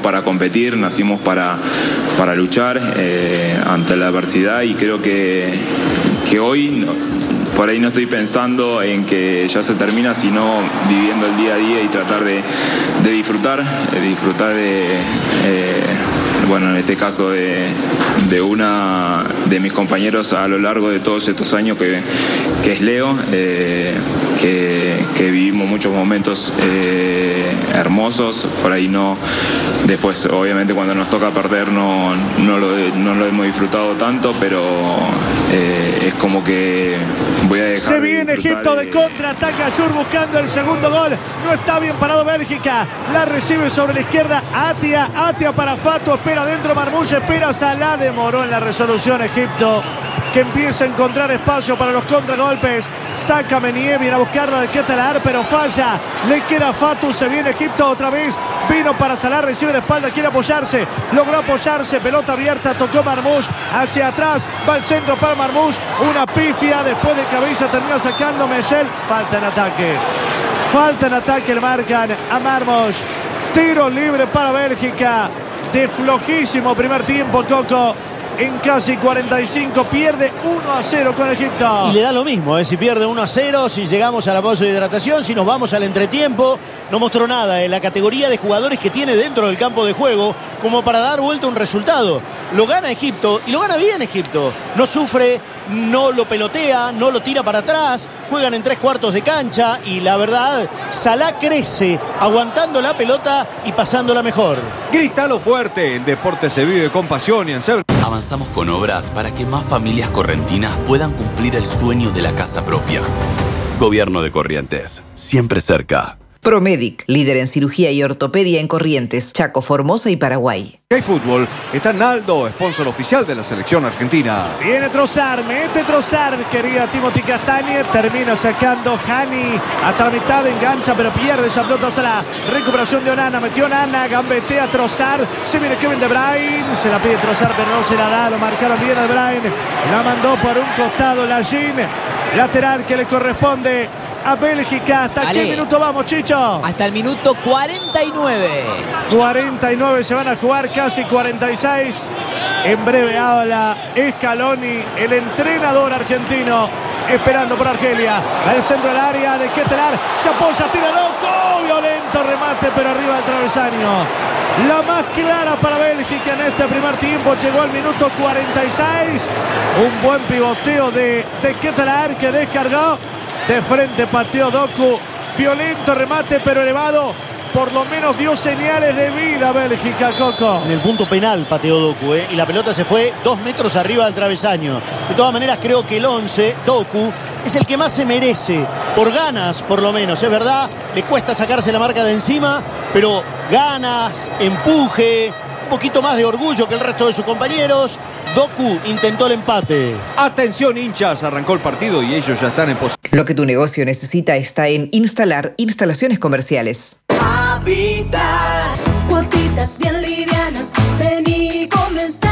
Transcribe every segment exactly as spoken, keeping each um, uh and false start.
para competir, nacimos para, para luchar eh, ante la adversidad, y creo que, que hoy no, por ahí no estoy pensando en que ya se termina, sino viviendo el día a día y tratar de, de disfrutar, de disfrutar de, eh, bueno, en este caso de, de una de mis compañeros a lo largo de todos estos años, que, que es Leo, eh, que, que vivimos muchos momentos eh, hermosos, por ahí no, después obviamente cuando nos toca perder no, no, lo, no lo hemos disfrutado tanto, pero eh, es como que voy a dejar. Se viene Egipto de, de contraataca, Ayur buscando el segundo gol, no está bien parado Bélgica, la recibe sobre la izquierda Atia, Atia para Fato, espera adentro Marmouche, espera Salah, demoró en la resolución Egipto, que empieza a encontrar espacio para los contragolpes. Saca Menier, viene a buscarla de Ketelar, pero falla. Le queda Fatou, se viene Egipto otra vez. Vino para Salah, recibe de espalda, quiere apoyarse. Logró apoyarse, pelota abierta, tocó Marmouche. Hacia atrás, va al centro para Marmouche. Una pifia, después de cabeza termina sacando Michel. Falta en ataque. Falta en ataque, le marcan a Marmouche. Tiro libre para Bélgica. De flojísimo primer tiempo, Coco. En casi cuarenta y cinco pierde uno a cero con Egipto. Y le da lo mismo, ¿eh? Si pierde uno a cero, si llegamos a la pausa de hidratación, si nos vamos al entretiempo. No mostró nada en la categoría de jugadores que tiene dentro del campo de juego como para dar vuelta un resultado. Lo gana Egipto y lo gana bien Egipto. No sufre, no lo pelotea, no lo tira para atrás. Juegan en tres cuartos de cancha y la verdad, Salah crece aguantando la pelota y pasándola mejor. Grítalo fuerte, el deporte se vive con pasión y en Seven. Avanzamos con obras para que más familias correntinas puedan cumplir el sueño de la casa propia. Gobierno de Corrientes, siempre cerca. Promedic, líder en cirugía y ortopedia en Corrientes, Chaco, Formosa y Paraguay. Hay fútbol, está Naldo, sponsor oficial de la selección argentina. Viene Trossard, mete Trossard, querida Timothy Castagne, termina sacando Hani, hasta la mitad engancha, pero pierde esa pelota. Salah, recuperación de Onana, metió Onana, gambetea Trossard, se viene Kevin De Bruyne, se la pide Trossard, pero no se la da, lo marcaron bien a De Bruyne, la mandó por un costado Lallín, lateral que le corresponde a Bélgica. ¿Hasta Ale, qué minuto vamos, Chicho? Hasta el minuto cuarenta y nueve. cuarenta y nueve se van a jugar, casi cuarenta y seis. En breve habla Scaloni, el entrenador argentino, esperando por Argelia. Al centro del área de Ketelar, se apoya, tira loco, violento remate, pero arriba del travesaño. La más clara para Bélgica en este primer tiempo, llegó al minuto cuarenta y seis. Un buen pivoteo de, de Ketelar que descargó. De frente pateó Doku, violento remate pero elevado, por lo menos dio señales de vida Bélgica, Coco. En el punto penal pateó Doku, ¿eh? Y la pelota se fue dos metros arriba del travesaño. De todas maneras creo que el once, Doku, es el que más se merece, por ganas por lo menos, es verdad, le cuesta sacarse la marca de encima, pero ganas, empuje, un poquito más de orgullo que el resto de sus compañeros. Doku intentó el empate. Atención hinchas, arrancó el partido y ellos ya están en posición. Lo que tu negocio necesita está en Instalar Instalaciones Comerciales. Habitat, cuotitas bien livianas, ven y comenzar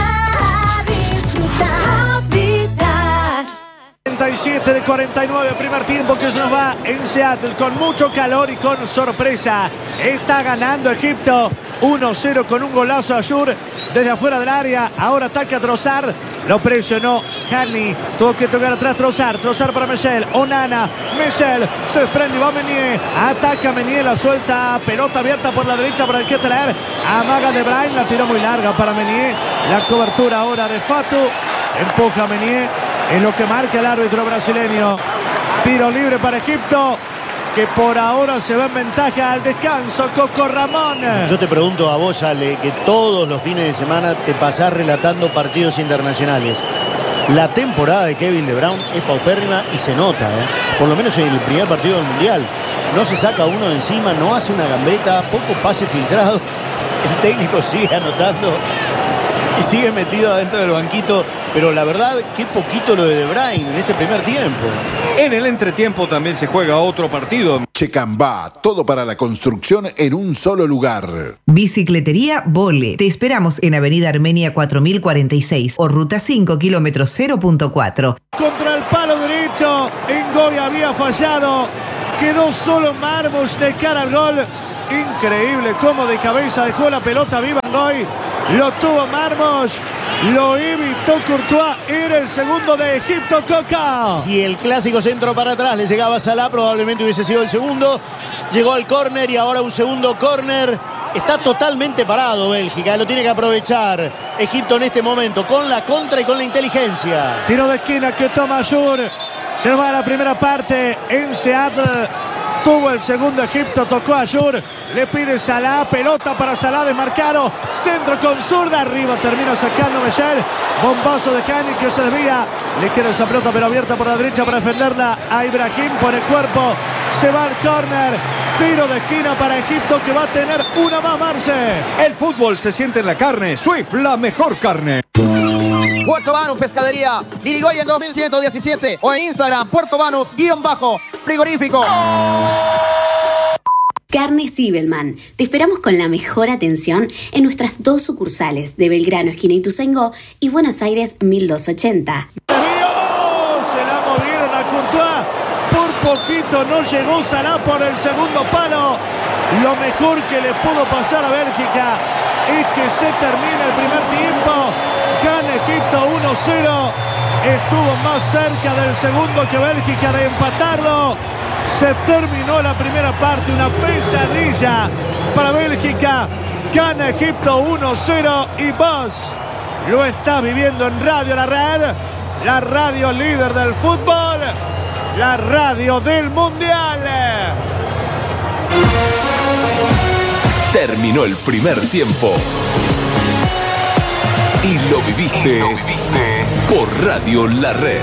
a disfrutar. Habitat. cuarenta y siete de cuarenta y nueve, primer tiempo que se nos va en Seattle con mucho calor y con sorpresa. Está ganando Egipto uno cero con un golazo a Ayur desde afuera del área. Ahora ataca Trossard, lo presionó Hani, tuvo que tocar atrás Trossard, Trossard para Michel, Onana, Michel se desprende y va Menier, ataca Menier, la suelta, pelota abierta por la derecha para el Ketelar, amaga De Bruyne, la tiró muy larga para Menier, la cobertura ahora de Fatou, empuja a Menier, es lo que marca el árbitro brasileño. Tiro libre para Egipto, que por ahora se va en ventaja al descanso. Coco Ramón. Yo te pregunto a vos, Ale, que todos los fines de semana te pasás relatando partidos internacionales. La temporada de Kevin De Bruyne es paupérrima y se nota, ¿eh? Por lo menos en el primer partido del Mundial. No se saca uno de encima, no hace una gambeta, poco pase filtrado. El técnico sigue anotando y sigue metido adentro del banquito. Pero la verdad, qué poquito lo de De Bruyne en este primer tiempo. En el entretiempo también se juega otro partido. Checambá, todo para la construcción en un solo lugar. Bicicletería Vole. Te esperamos en Avenida Armenia cuatro mil cuarenta y seis o Ruta cinco, kilómetro cero punto cuatro. Contra el palo derecho, Ngoy había fallado. Quedó solo Marmouche de cara al gol. increíble cómo de cabeza dejó la pelota Vivangoy. Lo tuvo Marmos, lo evitó Courtois. Era el segundo de Egipto, Coca. Si el clásico centro para atrás le llegaba a Salah, probablemente hubiese sido el segundo. Llegó al córner y ahora un segundo córner. Está totalmente parado Bélgica, lo tiene que aprovechar Egipto en este momento, con la contra y con la inteligencia. Tiro de esquina que toma Ayur. Se nos va a la primera parte en Seattle. Tuvo el segundo Egipto, tocó a Ayur. Le pide Salah, pelota para Salah, desmarcado. Centro con zurda, arriba termina sacando Michel. Bombazo de Hani que se desvía. Le queda esa pelota pero abierta por la derecha para defenderla a Ibrahim por el cuerpo. Se va al córner. Tiro de esquina para Egipto que va a tener una más, Marce. El fútbol se siente en la carne. Swift, la mejor carne. Puerto Banús Pescadería, Irigoyen dos mil ciento diecisiete o en Instagram, Puerto Banús, guión bajo, frigorífico. Carnes Zibelman. Te esperamos con la mejor atención en nuestras dos sucursales de Belgrano, esquina Ituzaingó, y Buenos Aires mil doscientos ochenta. Se la movieron a Courtois. Por poquito no llegó Salah por el segundo palo. Lo mejor que le pudo pasar a Bélgica es que se termina el primer tiempo. Gana Egipto uno cero. Estuvo más cerca del segundo que Bélgica de empatarlo. Se terminó la primera parte. Una pesadilla para Bélgica. Gana Egipto uno cero. Y vos lo estás viviendo en Radio La Red. La radio líder del fútbol. La radio del Mundial. Terminó el primer tiempo. Y lo viviste, y lo viviste por Radio La Red.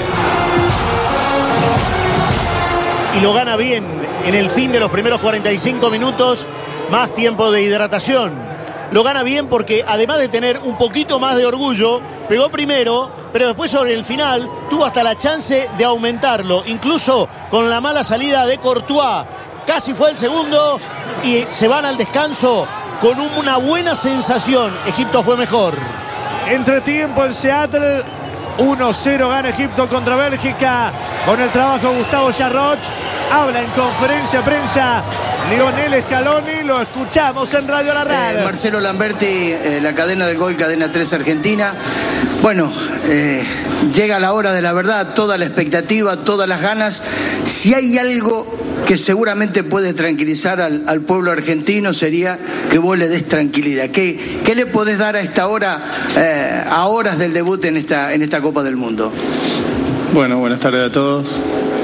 Y lo gana bien en el fin de los primeros cuarenta y cinco minutos, más tiempo de hidratación. Lo gana bien porque además de tener un poquito más de orgullo, pegó primero, pero después sobre el final tuvo hasta la chance de aumentarlo, incluso con la mala salida de Courtois. Casi fue el segundo y se van al descanso con una buena sensación. Egipto fue mejor. Entretiempo en Seattle. uno cero gana Egipto contra Bélgica. Con el trabajo de Gustavo Jarroch. Habla en conferencia de prensa Lionel Scaloni. Lo escuchamos en Radio La Red. Eh, Marcelo Lamberti, eh, la cadena del gol, cadena tres Argentina. Bueno, eh, llega la hora de la verdad, toda la expectativa, todas las ganas. Si hay algo que seguramente puede tranquilizar al, al pueblo argentino, sería que vos le des tranquilidad. ¿Qué, qué le podés dar a esta hora, eh, a horas del debut en esta, en esta Copa del Mundo? Bueno, buenas tardes a todos.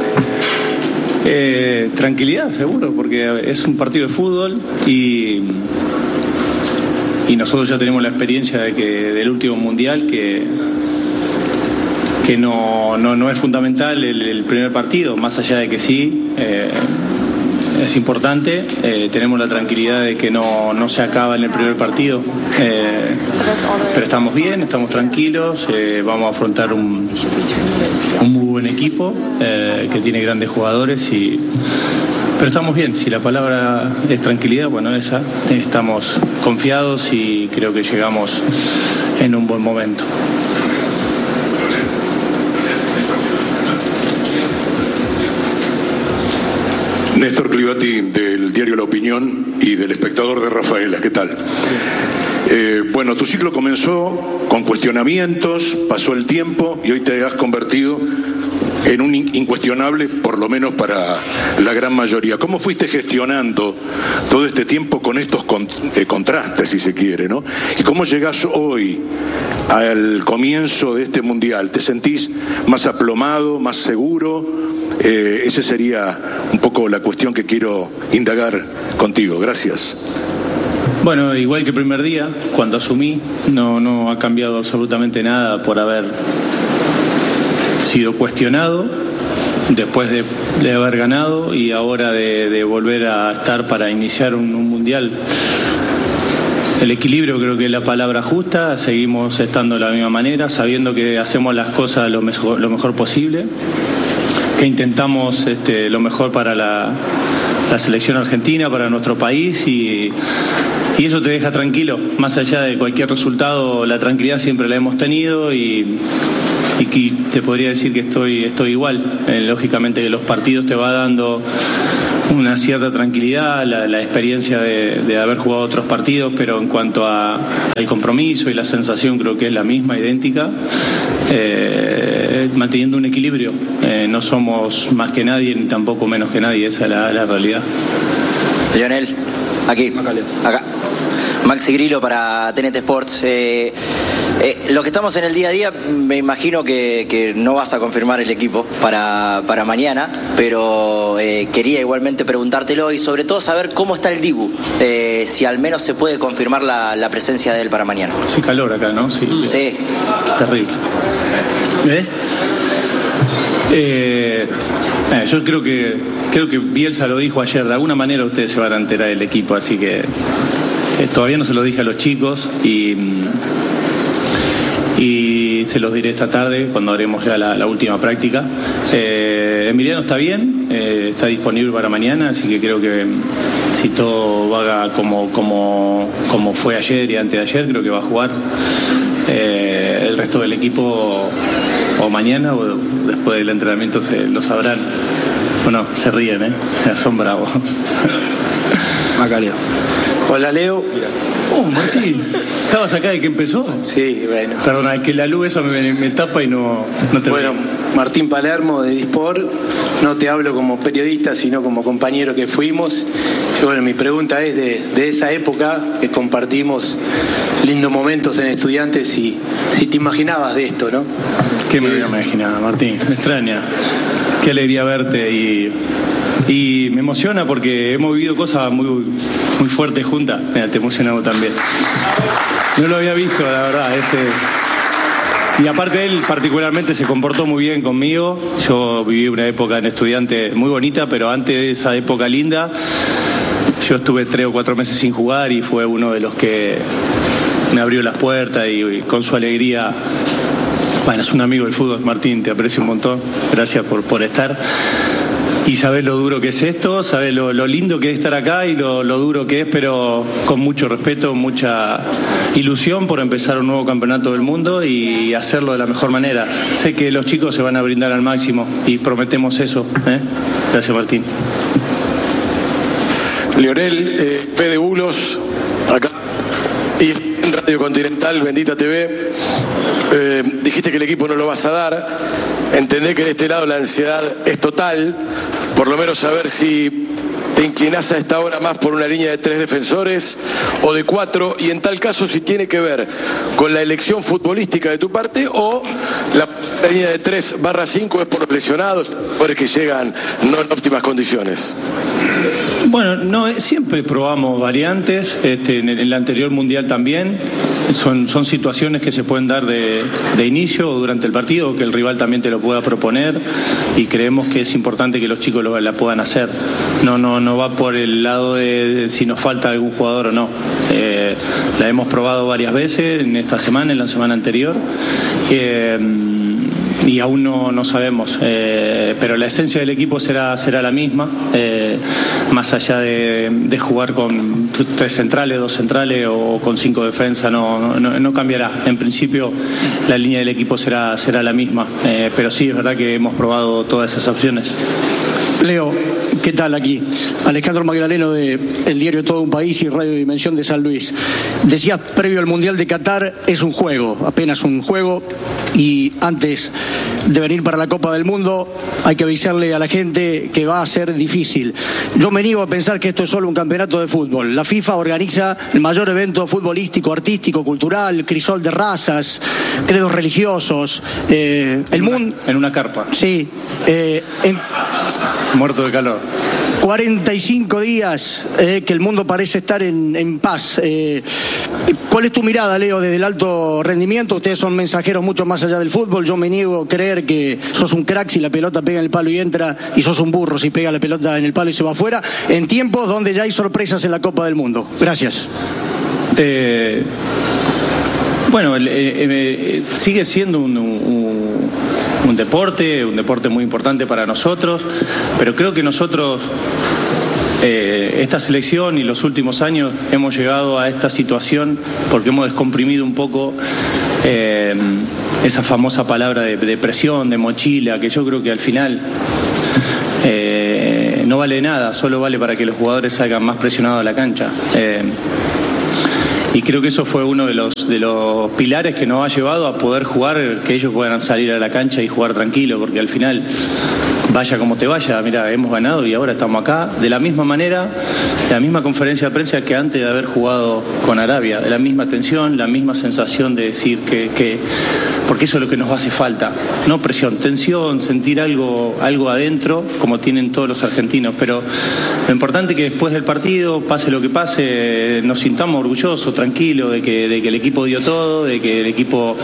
Eh, tranquilidad, seguro, porque es un partido de fútbol y, y nosotros ya tenemos la experiencia de que del último mundial que, que no, no, no es fundamental el, el primer partido, más allá de que sí, eh, es importante. Eh, tenemos la tranquilidad de que no, no se acaba en el primer partido, eh, pero estamos bien, estamos tranquilos, eh, vamos a afrontar un, un muy buen equipo eh, que tiene grandes jugadores, y, pero estamos bien. Si la palabra es tranquilidad, bueno, esa, estamos confiados y creo que llegamos en un buen momento. Néstor Clivati, del diario La Opinión y del Espectador de Rafaela, ¿qué tal? Eh, bueno, tu ciclo comenzó con cuestionamientos, pasó el tiempo y hoy te has convertido en un incuestionable, por lo menos para la gran mayoría. ¿Cómo fuiste gestionando todo este tiempo con estos con, eh, contrastes, si se quiere, ¿no? ¿Y cómo llegás hoy al comienzo de este Mundial? ¿Te sentís más aplomado, más seguro? Eh, esa sería un poco la cuestión que quiero indagar contigo. Gracias. Bueno, igual que el primer día, cuando asumí, no, no ha cambiado absolutamente nada por haber sido cuestionado después de, de haber ganado y ahora de, de volver a estar para iniciar un, un mundial. El equilibrio creo que es la palabra justa. Seguimos estando de la misma manera, sabiendo que hacemos las cosas lo mejor, lo mejor posible, que intentamos este, lo mejor para la, la selección argentina, para nuestro país, y, y eso te deja tranquilo. Más allá de cualquier resultado, la tranquilidad siempre la hemos tenido, y, y que te podría decir que estoy, estoy igual. Eh, lógicamente que los partidos te va dando una cierta tranquilidad, la, la experiencia de, de haber jugado otros partidos, pero en cuanto a, al compromiso y la sensación creo que es la misma, idéntica, eh, manteniendo un equilibrio. Eh, no somos más que nadie ni tampoco menos que nadie, esa es la, la realidad. Lionel, aquí, acá. Maxi Grillo para T N T Sports. Eh, eh, lo que estamos en el día a día, me imagino que, que no vas a confirmar el equipo para, para mañana, pero eh, quería igualmente preguntártelo y sobre todo saber cómo está el Dibu, eh, si al menos se puede confirmar la, la presencia de él para mañana. Sí, calor acá, ¿no? Sí. Sí. Terrible. ¿Eh? Eh, eh, yo creo que creo que Bielsa lo dijo ayer, de alguna manera ustedes se van a enterar del equipo, así que eh, todavía no se lo dije a los chicos y, y se los diré esta tarde cuando haremos ya la, la última práctica. Eh, Emiliano está bien, eh, está disponible para mañana, así que creo que si todo va como, como, como fue ayer y antes de ayer, creo que va a jugar. Eh, el resto del equipo o mañana o después del entrenamiento se lo sabrán. Bueno, se ríen, ¿eh? Son bravos. Macaleo. Hola, Leo. Oh, Martín, ¿estabas acá de que empezó? Sí, bueno. Perdona, es que la luz esa me, me tapa y no, no te Bueno, veo. Martín Palermo de Disport. No te hablo como periodista, sino como compañero que fuimos. Y bueno, mi pregunta es de, de esa época que compartimos lindos momentos en Estudiantes y si te imaginabas de esto, ¿no? ¿Qué me hubiera imaginado, Martín? Me extraña. Qué alegría verte y, y me emociona porque hemos vivido cosas muy, muy fuertes juntas. Mira, te emocionamos también. No lo había visto, la verdad. Este... Y aparte él particularmente se comportó muy bien conmigo. Yo viví una época en Estudiante muy bonita, pero antes de esa época linda, yo estuve tres o cuatro meses sin jugar y fue uno de los que me abrió las puertas y, y con su alegría. Bueno, es un amigo del fútbol, Martín, te aprecio un montón. Gracias por, por estar. Y sabés lo duro que es esto, sabés lo, lo lindo que es estar acá y lo, lo duro que es, pero con mucho respeto, mucha ilusión por empezar un nuevo campeonato del mundo y hacerlo de la mejor manera. Sé que los chicos se van a brindar al máximo y prometemos eso, ¿eh? Gracias, Martín. Lionel, eh, Fede Bulos, acá. Y en Radio Continental, Bendita T V, eh, dijiste que el equipo no lo vas a dar. Entendé que de este lado la ansiedad es total, por lo menos saber si te inclinás a esta hora más por una línea de tres defensores o de cuatro, y en tal caso si tiene que ver con la elección futbolística de tu parte o la línea de tres barra cinco es por los lesionados, por que llegan no en óptimas condiciones. Bueno, no, siempre probamos variantes, este, en el anterior mundial también. Son, son situaciones que se pueden dar de, de inicio o durante el partido, que el rival también te lo pueda proponer, y creemos que es importante que los chicos lo, la puedan hacer. No, no, no va por el lado de, de si nos falta algún jugador o no. Eh, la hemos probado varias veces en esta semana, en la semana anterior. Eh, y aún no, no sabemos, eh, pero la esencia del equipo será, será la misma, eh, más allá de, de jugar con tres centrales, dos centrales o con cinco defensas, no, no, no cambiará. En principio la línea del equipo será, será la misma, eh, pero sí es verdad que hemos probado todas esas opciones. Leo, ¿qué tal aquí? Alejandro Magdaleno de El Diario Todo un País y Radio Dimensión de San Luis. Decías previo al Mundial de Qatar, es un juego, apenas un juego, y antes de venir para la Copa del Mundo hay que avisarle a la gente que va a ser difícil. Yo me niego a pensar que esto es solo un campeonato de fútbol. La FIFA organiza el mayor evento futbolístico, artístico, cultural, crisol de razas, credos religiosos, eh, el mundo... En una carpa. Sí. Eh, en... Muerto de calor. cuarenta y cinco días eh, que el mundo parece estar en, en paz. Eh, ¿Cuál es tu mirada, Leo, desde el alto rendimiento? Ustedes son mensajeros mucho más allá del fútbol. Yo me niego a creer que sos un crack si la pelota pega en el palo y entra, y sos un burro si pega la pelota en el palo y se va afuera, en tiempos donde ya hay sorpresas en la Copa del Mundo. Gracias. Eh, bueno, eh, eh, sigue siendo un... un... un deporte, un deporte muy importante para nosotros, pero creo que nosotros, eh, esta selección y los últimos años hemos llegado a esta situación porque hemos descomprimido un poco eh, esa famosa palabra de, de presión, de mochila, que yo creo que al final eh, no no vale nada, solo vale para que los jugadores salgan más presionados a la cancha. Eh, y creo que eso fue uno de los, de los pilares que nos ha llevado a poder jugar, que ellos puedan salir a la cancha y jugar tranquilo, porque al final, vaya como te vaya, mira, hemos ganado y ahora estamos acá, de la misma manera, de la misma conferencia de prensa que antes de haber jugado con Arabia, de la misma tensión, la misma sensación de decir que, que porque eso es lo que nos hace falta, no presión, tensión, sentir algo, algo adentro, como tienen todos los argentinos, pero lo importante es que después del partido, pase lo que pase, nos sintamos orgullosos, tranquilos, de que, de que el equipo dio todo, de que el equipo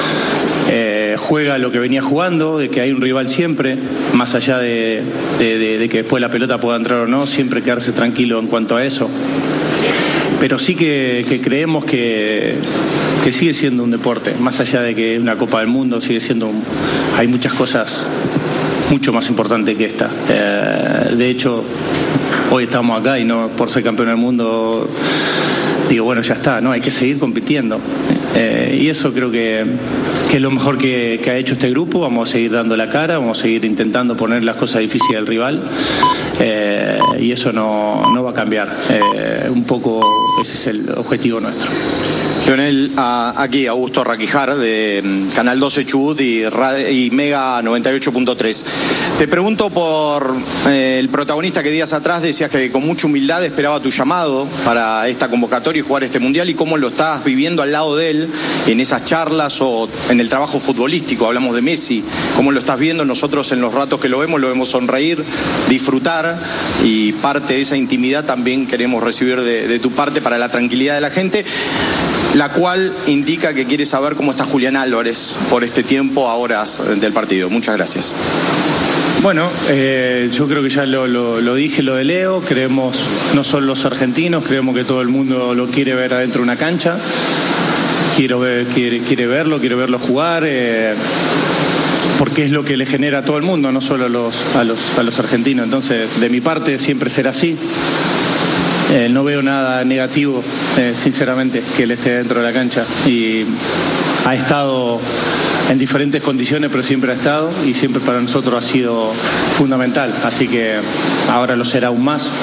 Eh, juega lo que venía jugando, de que hay un rival siempre, más allá de, de, de, de que después la pelota pueda entrar o no, siempre quedarse tranquilo en cuanto a eso. Pero sí que, que creemos que, que sigue siendo un deporte, más allá de que es una Copa del Mundo, sigue siendo un, hay muchas cosas mucho más importantes que esta. Eh, de hecho, hoy estamos acá y no por ser campeón del mundo digo, bueno, ya está, no, hay que seguir compitiendo. Eh, y eso creo que, que es lo mejor que, que ha hecho este grupo. Vamos a seguir dando la cara, vamos a seguir intentando poner las cosas difíciles al rival. Eh, y eso no, no va a cambiar. Eh, un poco ese es el objetivo nuestro. Lionel, a, aquí Augusto Raquijar de Canal doce Chubut y, Radio, y Mega noventa y ocho punto tres. Te pregunto por eh, el protagonista que días atrás decías que con mucha humildad esperaba tu llamado para esta convocatoria y jugar este mundial, y cómo lo estás viviendo al lado de él en esas charlas o en el trabajo futbolístico. Hablamos de Messi, cómo lo estás viendo. Nosotros en los ratos que lo vemos, lo vemos sonreír, disfrutar, y parte de esa intimidad también queremos recibir de, de tu parte para la tranquilidad de la gente, la cual indica que quiere saber cómo está Julián Álvarez por este tiempo a horas del partido. Muchas gracias. Bueno, eh, yo creo que ya lo, lo, lo dije, lo de Leo. Creemos, no solo los argentinos, creemos que todo el mundo lo quiere ver adentro de una cancha. Quiero ver, quiere, quiere verlo, quiere verlo jugar. Eh, porque es lo que le genera a todo el mundo, no solo a los, a los, a los argentinos. Entonces, de mi parte, siempre será así. Eh, no veo nada negativo, eh, sinceramente, que él esté dentro de la cancha. Y ha estado en diferentes condiciones, pero siempre ha estado, y siempre para nosotros ha sido fundamental. Así que ahora lo será aún más,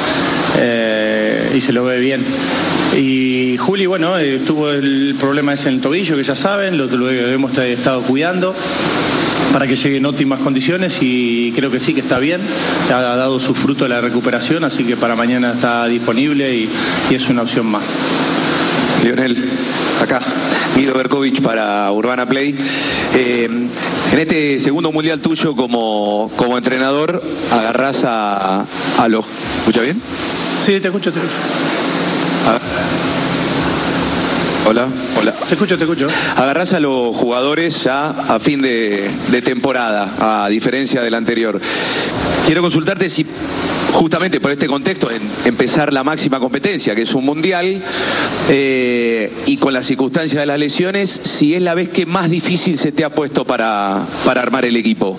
eh, y se lo ve bien. Y Juli, bueno, eh, tuvo el problema ese en el tobillo, que ya saben, lo, lo hemos estado cuidando para que llegue en óptimas condiciones, y creo que sí, que está bien, ha dado su fruto de la recuperación, así que para mañana está disponible y, y es una opción más. Lionel, acá, Guido Berkovich para Urbana Play. Eh, en este segundo mundial tuyo como, como entrenador, agarrás a, a los... ¿Escucha bien? Sí, te escucho, te escucho. A ver. Hola, hola. Te escucho, te escucho. Agarrás a los jugadores ya a fin de, de temporada, a diferencia del anterior. Quiero consultarte si, justamente por este contexto, en empezar la máxima competencia, que es un mundial, eh, y con las circunstancias de las lesiones, si es la vez que más difícil se te ha puesto para, para armar el equipo.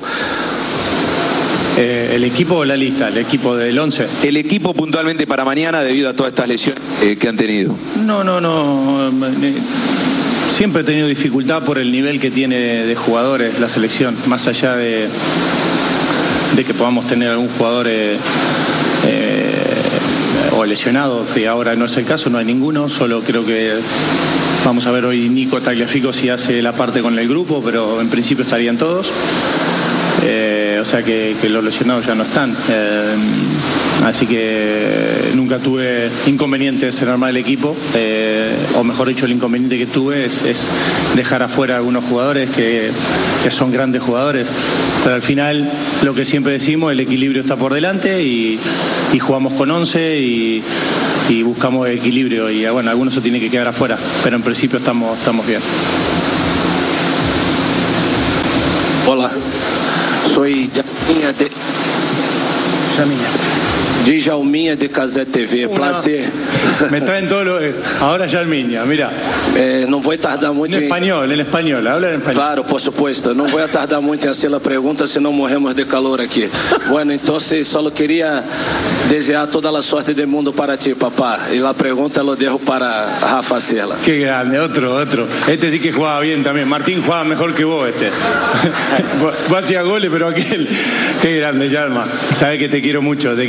Eh, ¿El equipo o la lista? ¿El equipo del once? El equipo puntualmente para mañana, debido a todas estas lesiones eh, que han tenido. No, no, no. Eh, siempre he tenido dificultad por el nivel que tiene de jugadores la selección, más allá de, de que podamos tener algún jugador eh, eh, o lesionado, que ahora no es el caso, no hay ninguno, solo creo que vamos a ver hoy Nico Tagliafico si hace la parte con el grupo, pero en principio estarían todos. Eh, o sea que, que los lesionados ya no están, eh, así que nunca tuve inconvenientes en armar el equipo, eh, o mejor dicho, el inconveniente que tuve es, es dejar afuera a algunos jugadores que, que son grandes jugadores, pero al final lo que siempre decimos, el equilibrio está por delante, y, y jugamos con once y, y buscamos equilibrio, y bueno, algunos se tienen que quedar afuera, pero en principio estamos, estamos bien. Hola. Soy Djalminha de... Djalminha de Cazé T V, Una... placer. Me traen todo lo... Ahora Djalminha, mira. Eh, não vou tardar muito en español, en español, habla en español. Claro, por supuesto. Não vou tardar muito em hacer a pergunta, senão morremos de calor aqui. Bueno, entonces solo quería desear toda la suerte del mundo para ti, papá. Y la pregunta lo dejo para Rafa hacerla. Qué grande, otro, otro. Este sí que jugaba bien también. Martín jugaba mejor que vos, este. Vos hacías goles, pero aquel... Qué grande, Yalma. Sabes que te quiero mucho, te quieres un montón.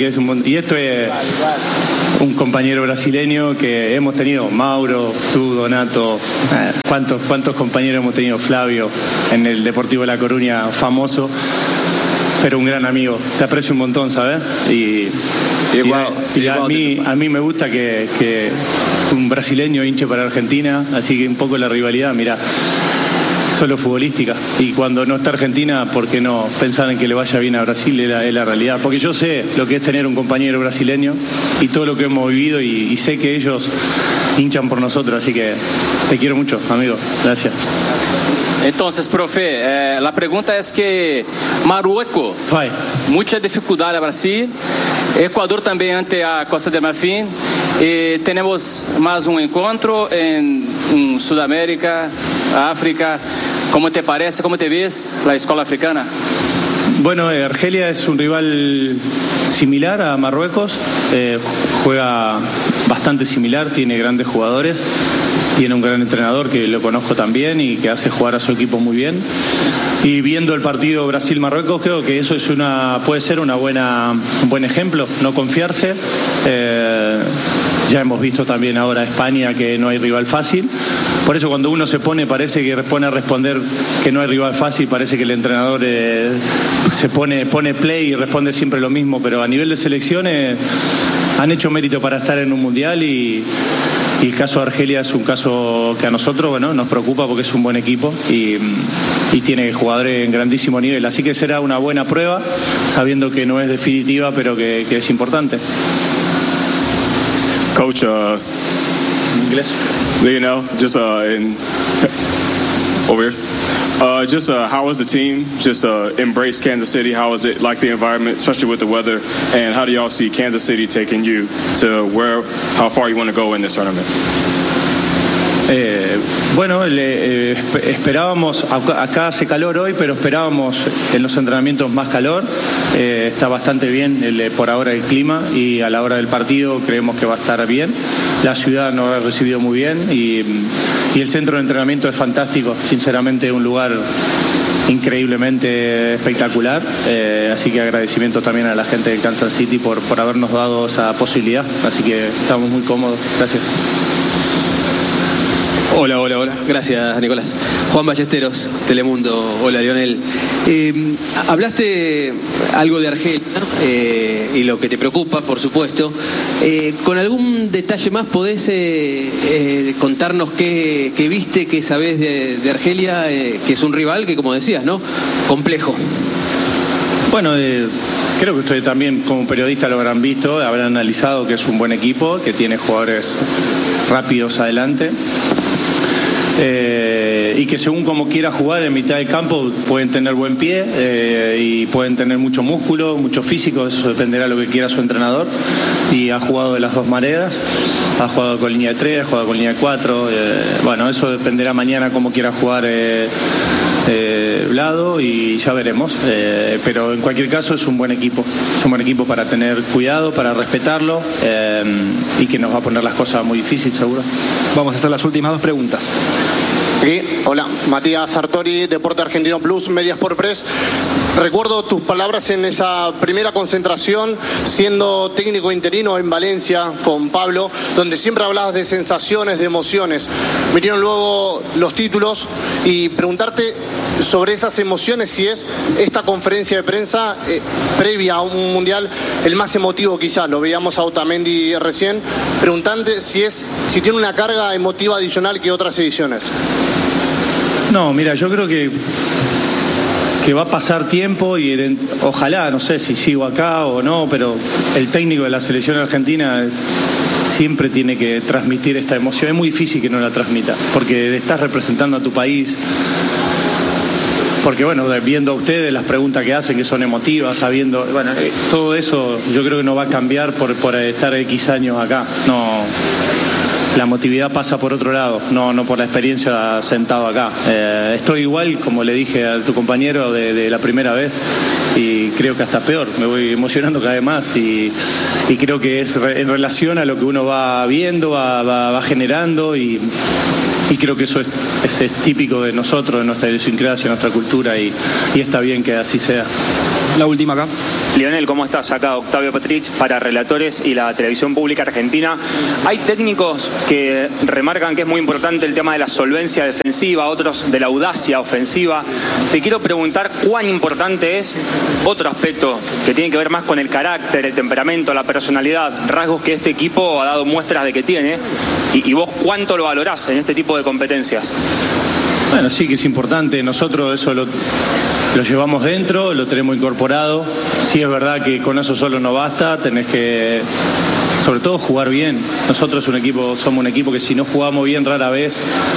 con, y esto es un compañero brasileño que hemos tenido, Mauro, tú, Donato, eh, ¿cuántos, cuántos compañeros hemos tenido? Flavio, en el Deportivo La Coruña, famoso, pero un gran amigo, te aprecio un montón, ¿sabes? Y, Igual, y, y igual, a, mí, a mí me gusta que, que un brasileño hinche para Argentina, así que un poco la rivalidad, mira, solo futbolística. Y cuando no está Argentina, ¿por qué no pensar en que le vaya bien a Brasil? Es la, es la realidad. Porque yo sé lo que es tener un compañero brasileño y todo lo que hemos vivido y, y sé que ellos hinchan por nosotros, así que te quiero mucho, amigo. Gracias. Entonces, profe, eh, la pregunta es que Marruecos, Vai. mucha dificultad a Brasil, Ecuador también ante a Costa de Marfim, y tenemos más un encuentro en, en Sudamérica, África. ¿Cómo te parece, cómo te ves la escuela africana? Bueno, eh, Argelia es un rival similar a Marruecos, eh, juega bastante similar, tiene grandes jugadores. Tiene un gran entrenador que lo conozco también y que hace jugar a su equipo muy bien. Y viendo el partido Brasil-Marruecos, creo que eso es una, puede ser una buena, un buen ejemplo, no confiarse. Eh, ya hemos visto también ahora España que no hay rival fácil. Por eso cuando uno se pone, parece que pone a responder que no hay rival fácil, parece que el entrenador eh, se pone, pone play y responde siempre lo mismo. Pero a nivel de selecciones han hecho mérito para estar en un mundial y... Y el caso de Argelia es un caso que a nosotros, bueno, nos preocupa porque es un buen equipo y, y tiene jugadores en grandísimo nivel. Así que será una buena prueba, sabiendo que no es definitiva, pero que, que es importante. Coach, uh, Inglés. you know, just uh, in over here. Uh, just uh, how was the team? Just uh, embrace Kansas City. How was it like the environment, especially with the weather? And how do y'all see Kansas City taking you to where, how far you want to go in this tournament? Eh, bueno, le, eh, esperábamos, acá, acá hace calor hoy, pero esperábamos en los entrenamientos más calor. Eh, está bastante bien el, por ahora el clima y a la hora del partido creemos que va a estar bien. La ciudad nos ha recibido muy bien y, y el centro de entrenamiento es fantástico, sinceramente un lugar increíblemente espectacular, eh, así que agradecimiento también a la gente de Kansas City por, por habernos dado esa posibilidad, así que estamos muy cómodos. Gracias. Hola, hola, hola. Gracias, Nicolás. Juan Ballesteros, Telemundo. Hola, Lionel. Eh, hablaste algo de Argelia eh, y lo que te preocupa, por supuesto. Eh, ¿Con algún detalle más podés eh, eh, contarnos qué, qué viste, qué sabés de, de Argelia, eh, que es un rival que, como decías, ¿no? Complejo. Bueno, eh, creo que ustedes también como periodistas lo habrán visto, habrán analizado que es un buen equipo, que tiene jugadores rápidos adelante. Eh, y que según como quiera jugar en mitad del campo pueden tener buen pie eh, y pueden tener mucho músculo, mucho físico, eso dependerá de lo que quiera su entrenador, y ha jugado de las dos maneras, ha jugado con línea de tres, ha jugado con línea de cuatro, eh, bueno, eso dependerá mañana cómo quiera jugar eh, eh, Vlado y ya veremos, eh, pero en cualquier caso es un buen equipo, es un buen equipo para tener cuidado, para respetarlo eh, y que nos va a poner las cosas muy difíciles seguro. Vamos a hacer las últimas dos preguntas. Aquí, hola, Matías Sartori, Deporte Argentino Plus, Medias por Press. Recuerdo tus palabras en esa primera concentración, siendo técnico interino en Valencia con Pablo, donde siempre hablabas de sensaciones, de emociones. Vinieron luego los títulos y preguntarte sobre esas emociones, si es esta conferencia de prensa eh, previa a un mundial el más emotivo quizás, lo veíamos a Otamendi recién, preguntante si es, si tiene una carga emotiva adicional que otras ediciones. No, mira, yo creo que que va a pasar tiempo y ojalá, no sé si sigo acá o no, pero el técnico de la selección argentina es, siempre tiene que transmitir esta emoción. Es muy difícil que no la transmita, porque estás representando a tu país. Porque bueno, viendo a ustedes las preguntas que hacen, que son emotivas, sabiendo, bueno, eh, todo eso yo creo que no va a cambiar por, por estar X años acá. No, la emotividad pasa por otro lado, no, no por la experiencia sentado acá. Eh, estoy igual, como le dije a tu compañero, de, de la primera vez, y creo que hasta peor, me voy emocionando cada vez más y, y creo que es re, en relación a lo que uno va viendo, va, va, va generando y... Y creo que eso es, es, es típico de nosotros, de nuestra idiosincrasia, de nuestra cultura, y, y está bien que así sea. La última acá. Lionel, ¿cómo estás? Acá Octavio Petrich para Relatores y la Televisión Pública Argentina. Hay técnicos que remarcan que es muy importante el tema de la solvencia defensiva, otros de la audacia ofensiva. Te quiero preguntar cuán importante es otro aspecto que tiene que ver más con el carácter, el temperamento, la personalidad, rasgos que este equipo ha dado muestras de que tiene, y, y vos cuánto lo valorás en este tipo de competencias. Bueno, sí que es importante. Nosotros eso lo, lo llevamos dentro, lo tenemos incorporado. Sí es verdad que con eso solo no basta, tenés que, sobre todo, jugar bien. Nosotros un equipo, somos un equipo que si no jugamos bien rara vez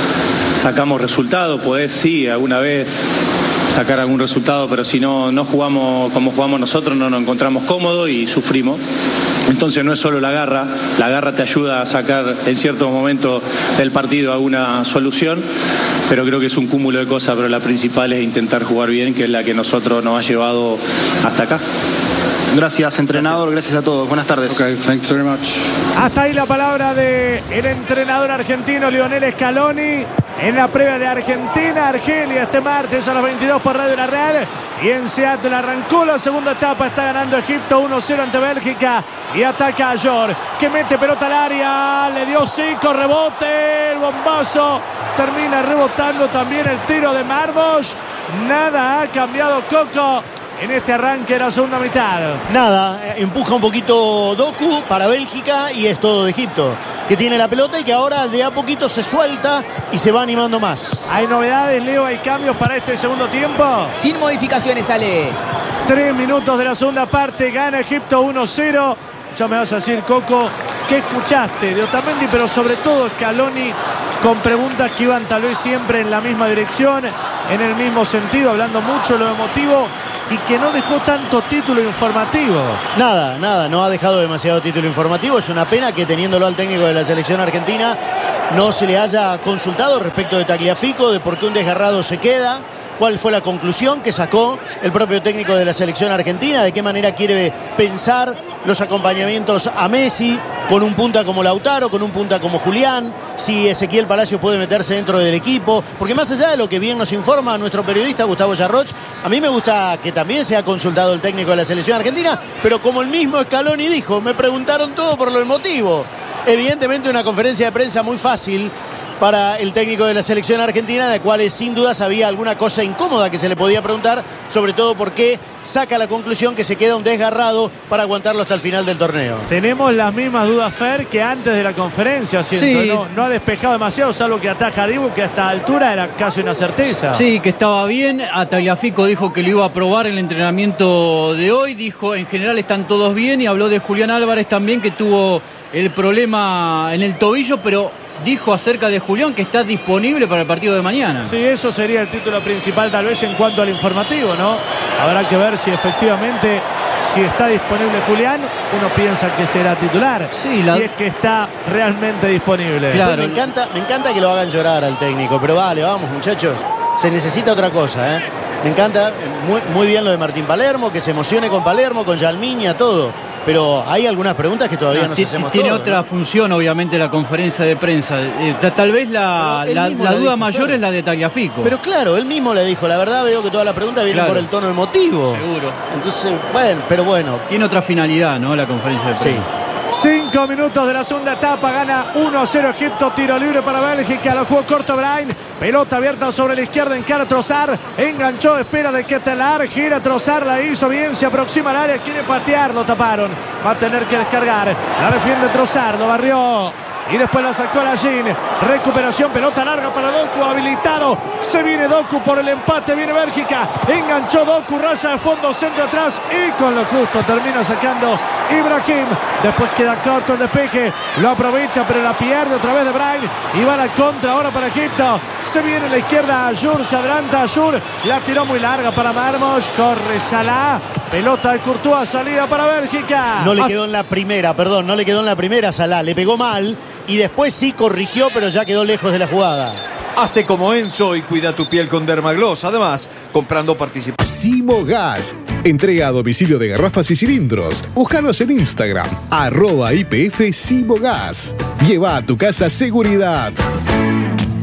sacamos resultados. Podés, sí, alguna vez sacar algún resultado, pero si no, no jugamos como jugamos nosotros, no nos encontramos cómodos y sufrimos. Entonces no es solo la garra, la garra te ayuda a sacar en ciertos momentos del partido alguna solución, pero creo que es un cúmulo de cosas, pero la principal es intentar jugar bien, que es la que nosotros nos ha llevado hasta acá. Gracias, entrenador, gracias, gracias a todos. Buenas tardes. Okay, thanks very much. Hasta ahí la palabra del entrenador argentino Lionel Scaloni en la previa de Argentina-Argelia este martes a las veintidós por Radio La Real. Y en Seattle arrancó la segunda etapa, está ganando Egipto uno cero ante Bélgica y ataca a York, que mete pelota al área, le dio cinco, rebote, el bombazo, termina rebotando también el tiro de Marmos. Nada ha cambiado Coco en este arranque de la segunda mitad. Nada, empuja un poquito Doku para Bélgica y es todo de Egipto, que tiene la pelota y que ahora de a poquito se suelta y se va animando más. ¿Hay novedades, Leo? ¿Hay cambios para este segundo tiempo? Sin modificaciones, Ale. Tres minutos de la segunda parte, gana Egipto uno cero. Ya me vas a decir, Coco, ¿qué escuchaste de Otamendi? Pero sobre todo Scaloni, con preguntas que iban tal vez siempre en la misma dirección, en el mismo sentido, hablando mucho de lo emotivo, y que no dejó tanto título informativo. Nada, nada, no ha dejado demasiado título informativo. Es una pena que teniéndolo al técnico de la selección argentina no se le haya consultado respecto de Tagliafico, de por qué un desgarrado se queda, cuál fue la conclusión que sacó el propio técnico de la selección argentina, de qué manera quiere pensar los acompañamientos a Messi, con un punta como Lautaro, con un punta como Julián, si Ezequiel Palacio puede meterse dentro del equipo, porque más allá de lo que bien nos informa nuestro periodista Gustavo Yarroch, a mí me gusta que también se ha consultado el técnico de la selección argentina, pero como el mismo Scaloni dijo, me preguntaron todo por lo emotivo. Evidentemente una conferencia de prensa muy fácil para el técnico de la selección argentina, en la cual sin dudas había alguna cosa incómoda que se le podía preguntar, sobre todo porque saca la conclusión que se queda un desgarrado para aguantarlo hasta el final del torneo. Tenemos las mismas dudas, Fer, que antes de la conferencia, siento. Sí. No, no ha despejado demasiado, salvo que ataja a Dibu, que a esta altura era casi una certeza. Sí, que estaba bien. A Tagliafico dijo que lo iba a probar en el entrenamiento de hoy. Dijo, en general están todos bien, y habló de Julián Álvarez también, que tuvo el problema en el tobillo, pero dijo acerca de Julián que está disponible para el partido de mañana. Sí, eso sería el título principal tal vez en cuanto al informativo, ¿no? Habrá que ver si efectivamente, si está disponible Julián, uno piensa que será titular. Sí, la... si es que está realmente disponible. Claro. Me encanta, me encanta que lo hagan llorar al técnico, pero vale, vamos muchachos, se necesita otra cosa, ¿eh? Me encanta, muy, muy bien lo de Martín Palermo, que se emocione con Palermo, con Yalmiña, todo. Pero hay algunas preguntas que todavía no, nos hacemos Tiene todos, otra ¿no? función, obviamente, la conferencia de prensa. Eh, tal vez la, la, la duda dijo, mayor es la de Tagliafico. Pero claro, él mismo le dijo, la verdad veo que todas las preguntas vienen claro. por el tono emotivo. Seguro. Entonces, bueno, pero bueno. Tiene otra finalidad, ¿no? La conferencia de prensa. Sí. Cinco minutos de la segunda etapa, gana uno a cero Egipto, tiro libre para Bélgica, lo jugó corto Brain, pelota abierta sobre la izquierda, encara Trossard, enganchó, espera de Ketelar, gira Trossard, la hizo bien, se aproxima al área, quiere patear, lo taparon, va a tener que descargar, la defiende Trossard, lo barrió y después la sacó la Jean, recuperación, pelota larga para Doku, habilitado, se viene Doku por el empate, viene Bélgica, enganchó Doku, raya de fondo, centro atrás y con lo justo termina sacando Ibrahim, después queda corto el despeje, lo aprovecha pero la pierde otra vez de Brain y va a la contra ahora para Egipto, se viene a la izquierda Ayur, se adelanta Ayur, la tiró muy larga para Marmos, corre Salah, pelota de Courtois, salida para Bélgica. No le quedó en la primera, perdón, no le quedó en la primera Salah, le pegó mal y después sí corrigió, pero ya quedó lejos de la jugada. Hace como Enzo y cuida tu piel con Dermagloss. Además, comprando participación. Simogas. Entrega a domicilio de garrafas y cilindros. Búscanos en Instagram, arroba I P F Simogas. Lleva a tu casa seguridad.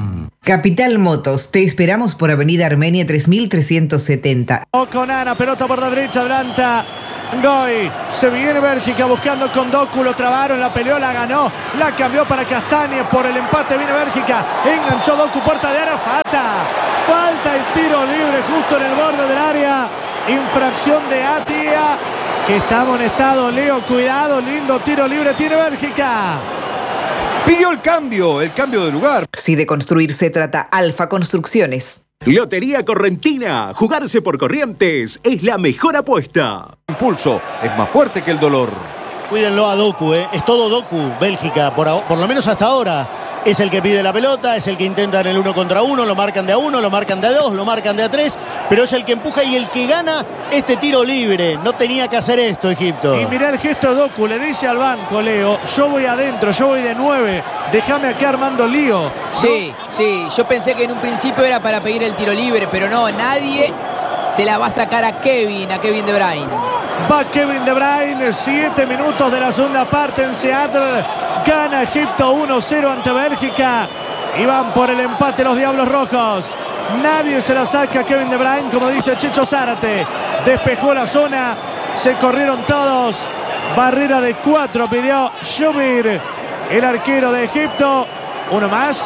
Capital Motos, te esperamos por Avenida Armenia tres mil trescientos setenta. Oconana, pelota por la derecha, adelanta Goy, se viene Bélgica buscando con Doku, lo trabaron, la peleó, la ganó, la cambió para Castañe, por el empate viene Bélgica, enganchó Doku, puerta de área, falta, falta el tiro libre justo en el borde del área, infracción de Atia, que está amonestado Leo, cuidado, lindo tiro libre tiene Bélgica. Pidió el cambio, el cambio de lugar. Si de construir se trata, Alfa Construcciones. Lotería Correntina. Jugarse por Corrientes es la mejor apuesta. Impulso es más fuerte que el dolor. Cuídenlo a Doku, ¿eh? Es todo Doku, Bélgica, por, por lo menos hasta ahora. Es el que pide la pelota, es el que intenta en el uno contra uno, lo marcan de a uno, lo marcan de a dos, lo marcan de a tres, pero es el que empuja y el que gana este tiro libre. No tenía que hacer esto, Egipto. Y mirá el gesto de Doku, le dice al banco, Leo, yo voy adentro, yo voy de nueve, déjame acá armando lío. Sí, sí, yo pensé que en un principio era para pedir el tiro libre, pero no, nadie se la va a sacar a Kevin, a Kevin De Bruyne. Va Kevin De Bruyne, siete minutos de la segunda parte en Seattle. Gana Egipto uno cero ante Bélgica. Y van por el empate los Diablos Rojos. Nadie se la saca a Kevin De Bruyne, como dice Chicho Zárate. Despejó la zona, se corrieron todos. Barrera de cuatro pidió Shubir, el arquero de Egipto. Uno más.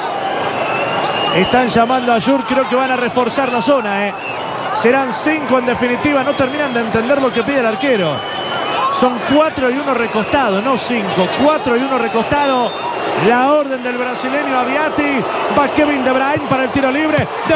Están llamando a Yur, creo que van a reforzar la zona, ¿eh? Serán cinco en definitiva, no terminan de entender lo que pide el arquero. Son cuatro y uno recostado, no cinco, cuatro y uno recostado. La orden del brasileño Aviati. Va Kevin De Bruyne para el tiro libre. De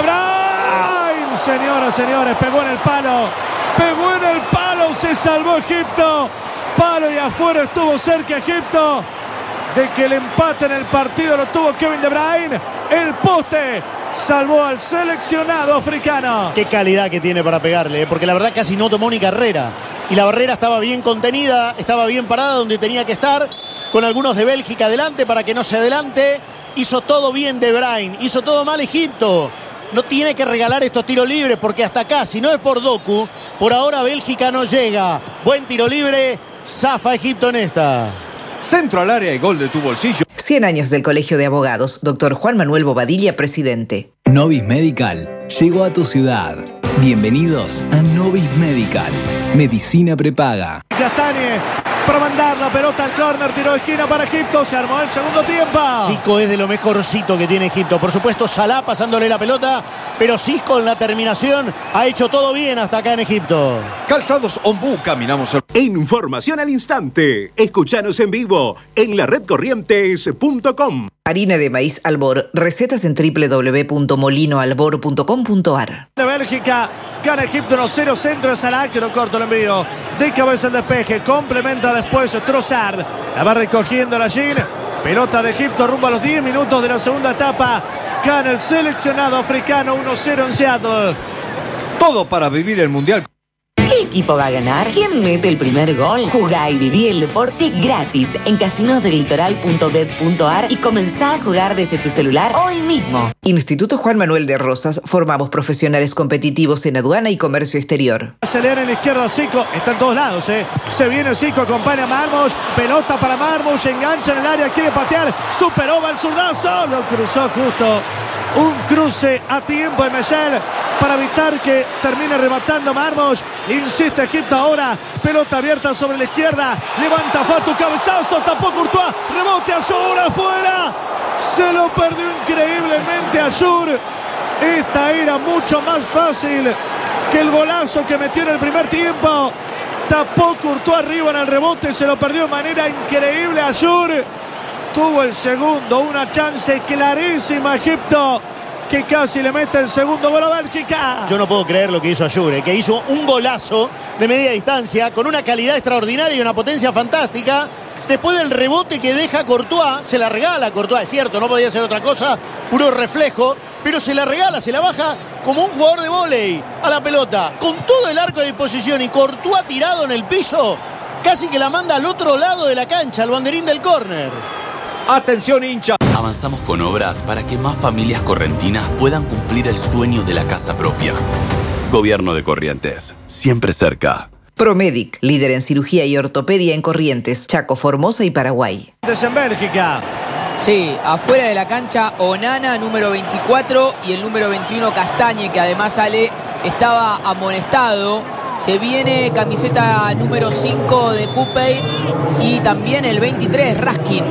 Bruyne, señoras, señores, pegó en el palo. Pegó en el palo, se salvó Egipto. Palo y afuera, estuvo cerca Egipto de que el empate en el partido lo tuvo Kevin De Bruyne. El poste salvó al seleccionado africano. Qué calidad que tiene para pegarle, ¿eh? Porque la verdad casi no tomó ni carrera. Y la barrera estaba bien contenida, estaba bien parada donde tenía que estar, con algunos de Bélgica adelante para que no se adelante. Hizo todo bien De Bruyne, hizo todo mal Egipto. No tiene que regalar estos tiros libres porque hasta acá, si no es por Doku, por ahora Bélgica no llega. Buen tiro libre, zafa Egipto en esta. Centro al área y gol de tu bolsillo. cien años del Colegio de Abogados, doctor Juan Manuel Bobadilla, presidente. Novis Medical llegó a tu ciudad. Bienvenidos a Novis Medical. Medicina prepaga. Castañe para mandar la pelota al córner, tiró de esquina para Egipto, se armó el segundo tiempo. Zico es de lo mejorcito que tiene Egipto. Por supuesto, Salah pasándole la pelota, pero Cisco en la terminación ha hecho todo bien hasta acá en Egipto. Calzados Ombú, caminamos el... Información al instante. Escuchanos en vivo en la red corrientes punto com. Harina de maíz Albor. Recetas en doble u doble u doble u punto molino albor punto com punto ar. De Bélgica, gana Egipto uno cero, centro de Salah, que no corto el envío. De cabeza el despeje, complementa después Trossard. La va recogiendo la Jean. Pelota de Egipto rumbo a los diez minutos de la segunda etapa. Gana el seleccionado africano uno cero en Seattle. Todo para vivir el Mundial. ¿Qué equipo va a ganar? ¿Quién mete el primer gol? Jugá y viví el deporte gratis en casinos del litoral punto bet punto ar y comenzá a jugar desde tu celular hoy mismo. Instituto Juan Manuel de Rosas. Formamos profesionales competitivos en aduana y comercio exterior. Acelera en la izquierda Zico. Está en todos lados, ¿eh? Se viene Zico, acompaña a Marmoush. Pelota para Marmoush. Engancha en el área. Quiere patear. Superó, va el zurdazo. Lo cruzó justo. Un cruce a tiempo de Michel para evitar que termine rematando Marmoush. Insiste Egipto ahora. Pelota abierta sobre la izquierda. Levanta Fatu, cabezazo. Tapó Courtois. Rebote Ayur afuera. Se lo perdió increíblemente Ayur. Esta era mucho más fácil que el golazo que metió en el primer tiempo. Tapó Courtois arriba en el rebote. Se lo perdió de manera increíble Ayur. Tuvo el segundo, una chance clarísima Egipto, que casi le mete el segundo gol a Bélgica. Yo no puedo creer lo que hizo Ayur, eh, que hizo un golazo de media distancia con una calidad extraordinaria y una potencia fantástica. Después del rebote que deja Courtois, se la regala a Courtois, es cierto, no podía ser otra cosa, puro reflejo, pero se la regala, se la baja como un jugador de vóley a la pelota, con todo el arco de disposición y Courtois tirado en el piso, casi que la manda al otro lado de la cancha, al banderín del córner. Atención, hincha. Avanzamos con obras para que más familias correntinas puedan cumplir el sueño de la casa propia. Gobierno de Corrientes, siempre cerca. Promedic, líder en cirugía y ortopedia en Corrientes, Chaco, Formosa y Paraguay. En Bélgica Sí, afuera de la cancha Onana, número veinticuatro, y el número veintiuno Castañe, que además sale, estaba amonestado. Se viene camiseta número cinco de Coupey y también el veintitrés Raskin.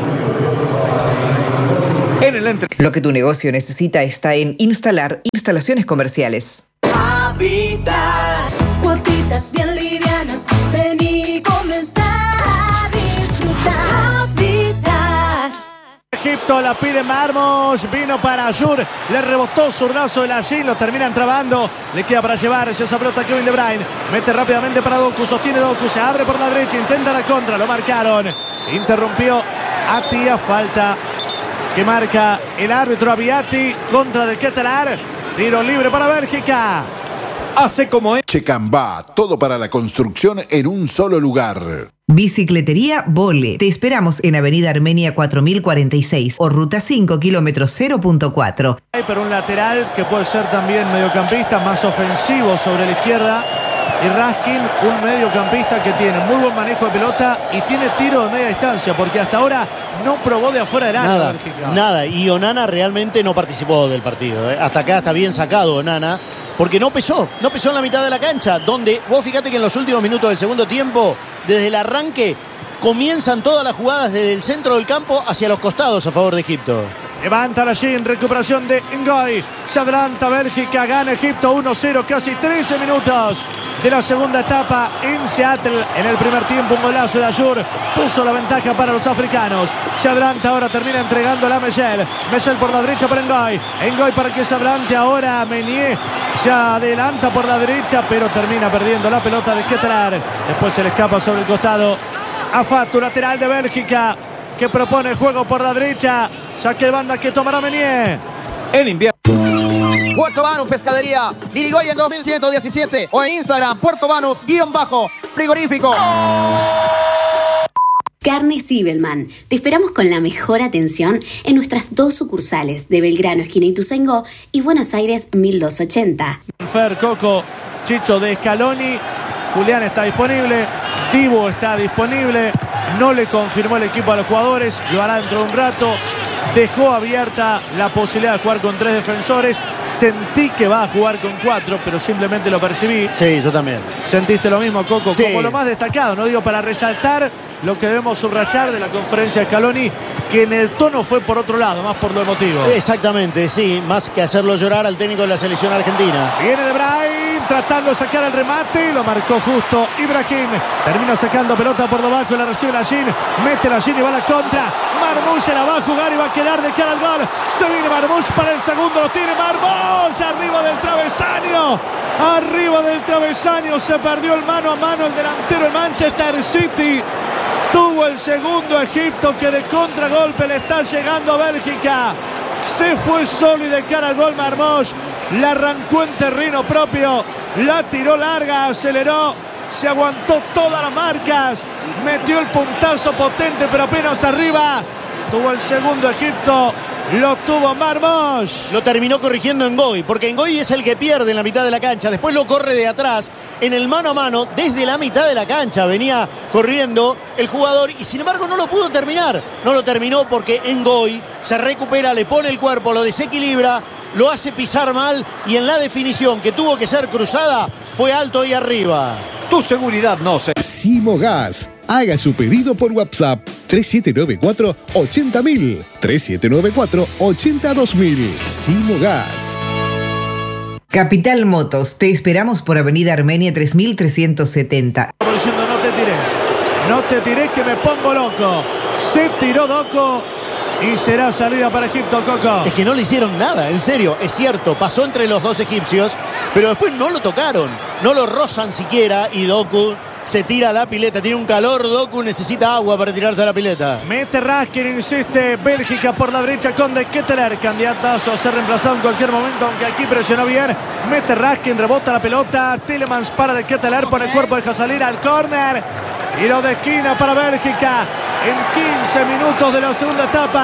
En el entre... Lo que tu negocio necesita está en Instalar Instalaciones Comerciales. Habitat, cuotitas bien livianas, ven y comenzar a disfrutar. Habitat. Egipto la pide Marmos, vino para Ayur, le rebotó zurdazo de allí, lo terminan trabando, le queda para llevarse esa pelota Kevin De Bruyne, mete rápidamente para Doku, sostiene Doku, se abre por la derecha, intenta la contra, lo marcaron, interrumpió Atia, falta que marca el árbitro Abiati contra de Ketelar, tiro libre para Bélgica. Hace como es. Checambá, todo para la construcción en un solo lugar. Bicicletería Vole. Te esperamos en Avenida Armenia cuatro mil cuarenta y seis o Ruta cinco, kilómetro cero punto cuatro. Hay pero un lateral que puede ser también mediocampista, más ofensivo sobre la izquierda. Y Raskin, un mediocampista que tiene muy buen manejo de pelota y tiene tiro de media distancia, porque hasta ahora no probó de afuera del área. Nada, nada. Y Onana realmente no participó del partido, ¿eh? Hasta acá está bien sacado Onana, porque no pesó, no pesó en la mitad de la cancha, donde vos fíjate que en los últimos minutos del segundo tiempo, desde el arranque, comienzan todas las jugadas desde el centro del campo hacia los costados a favor de Egipto. Levanta la en recuperación de Ngoy. Se adelanta Bélgica, gana Egipto uno cero, casi trece minutos de la segunda etapa en Seattle. En el primer tiempo un golazo de Ayur puso la ventaja para los africanos. Se adelanta ahora, termina entregándola a Mechel. Mechel por la derecha para Ngoy. Ngoy para que se adelante ahora Meunier. Se adelanta por la derecha, pero termina perdiendo la pelota de Ketelar. Después se le escapa sobre el costado a Fatu, lateral de Bélgica, que propone juego por la derecha. Saque de banda que tomará Meunier. En invierno. Puerto Banús Pescadería, Irigoyen dos mil ciento diecisiete o en Instagram Puerto Banús guión bajo frigorífico. Carne Zibelman. Te esperamos con la mejor atención en nuestras dos sucursales de Belgrano, esquina Ituzaingó, y Buenos Aires mil doscientos ochenta. Fer, Coco, Chicho de Scaloni. Julián está disponible. Divo está disponible. No le confirmó el equipo a los jugadores. Lo hará dentro de un rato. Dejó abierta la posibilidad de jugar con tres defensores. Sentí que va a jugar con cuatro, pero simplemente lo percibí. Sí, yo también. ¿Sentiste lo mismo, Coco? Sí. Como lo más destacado, no digo para resaltar lo que debemos subrayar de la conferencia de Scaloni, que en el tono fue por otro lado, más por lo emotivo. Exactamente, sí, más que hacerlo llorar al técnico de la selección argentina. Viene De Bruyne tratando de sacar el remate, lo marcó justo Ibrahim. Termina sacando pelota por debajo y la recibe la Gin. Mete la Gin y va a la contra. Marmouche la va a jugar y va a quedar de cara al gol. Se viene Marmouche para el segundo, lo tiene Marmouche arriba del travesaño. Arriba del travesaño se perdió el mano a mano el delantero del Manchester City. Tuvo el segundo Egipto, que de contragolpe le está llegando a Bélgica. Se fue solo y de cara al gol Marmouche. La arrancó en terreno propio. La tiró larga, aceleró. Se aguantó todas las marcas. Metió el puntazo potente, pero apenas arriba. Tuvo el segundo Egipto. Lo tuvo Marmouche. Lo terminó corrigiendo Ngoy, porque Ngoy es el que pierde en la mitad de la cancha. Después lo corre de atrás, en el mano a mano, desde la mitad de la cancha. Venía corriendo el jugador y sin embargo no lo pudo terminar. No lo terminó porque Ngoy se recupera, le pone el cuerpo, lo desequilibra, lo hace pisar mal y en la definición, que tuvo que ser cruzada, fue alto y arriba. Tu seguridad no se... Simogas. Haga su pedido por WhatsApp tres siete nueve cuatro, ochenta mil, tres siete nueve cuatro, ochenta dos mil. Simogas. Capital Motos. Te esperamos por Avenida Armenia tres mil trescientos setenta. Como diciendo, no te tires. No te tires que me pongo loco. Se tiró Doku y será salida para Egipto, Coco. Es que no le hicieron nada, en serio, es cierto. Pasó entre los dos egipcios, pero después no lo tocaron. No lo rozan siquiera y Doku se tira a la pileta. Tiene un calor, Doku necesita agua para tirarse a la pileta. Mete Raskin, insiste Bélgica por la derecha con De Ketelar. Candidatazo a ser reemplazado en cualquier momento, aunque aquí presionó bien. Mete Raskin, rebota la pelota. Tielemans para De Ketelar, pone el cuerpo, deja salir al córner. Tiro de esquina para Bélgica. En quince minutos de la segunda etapa,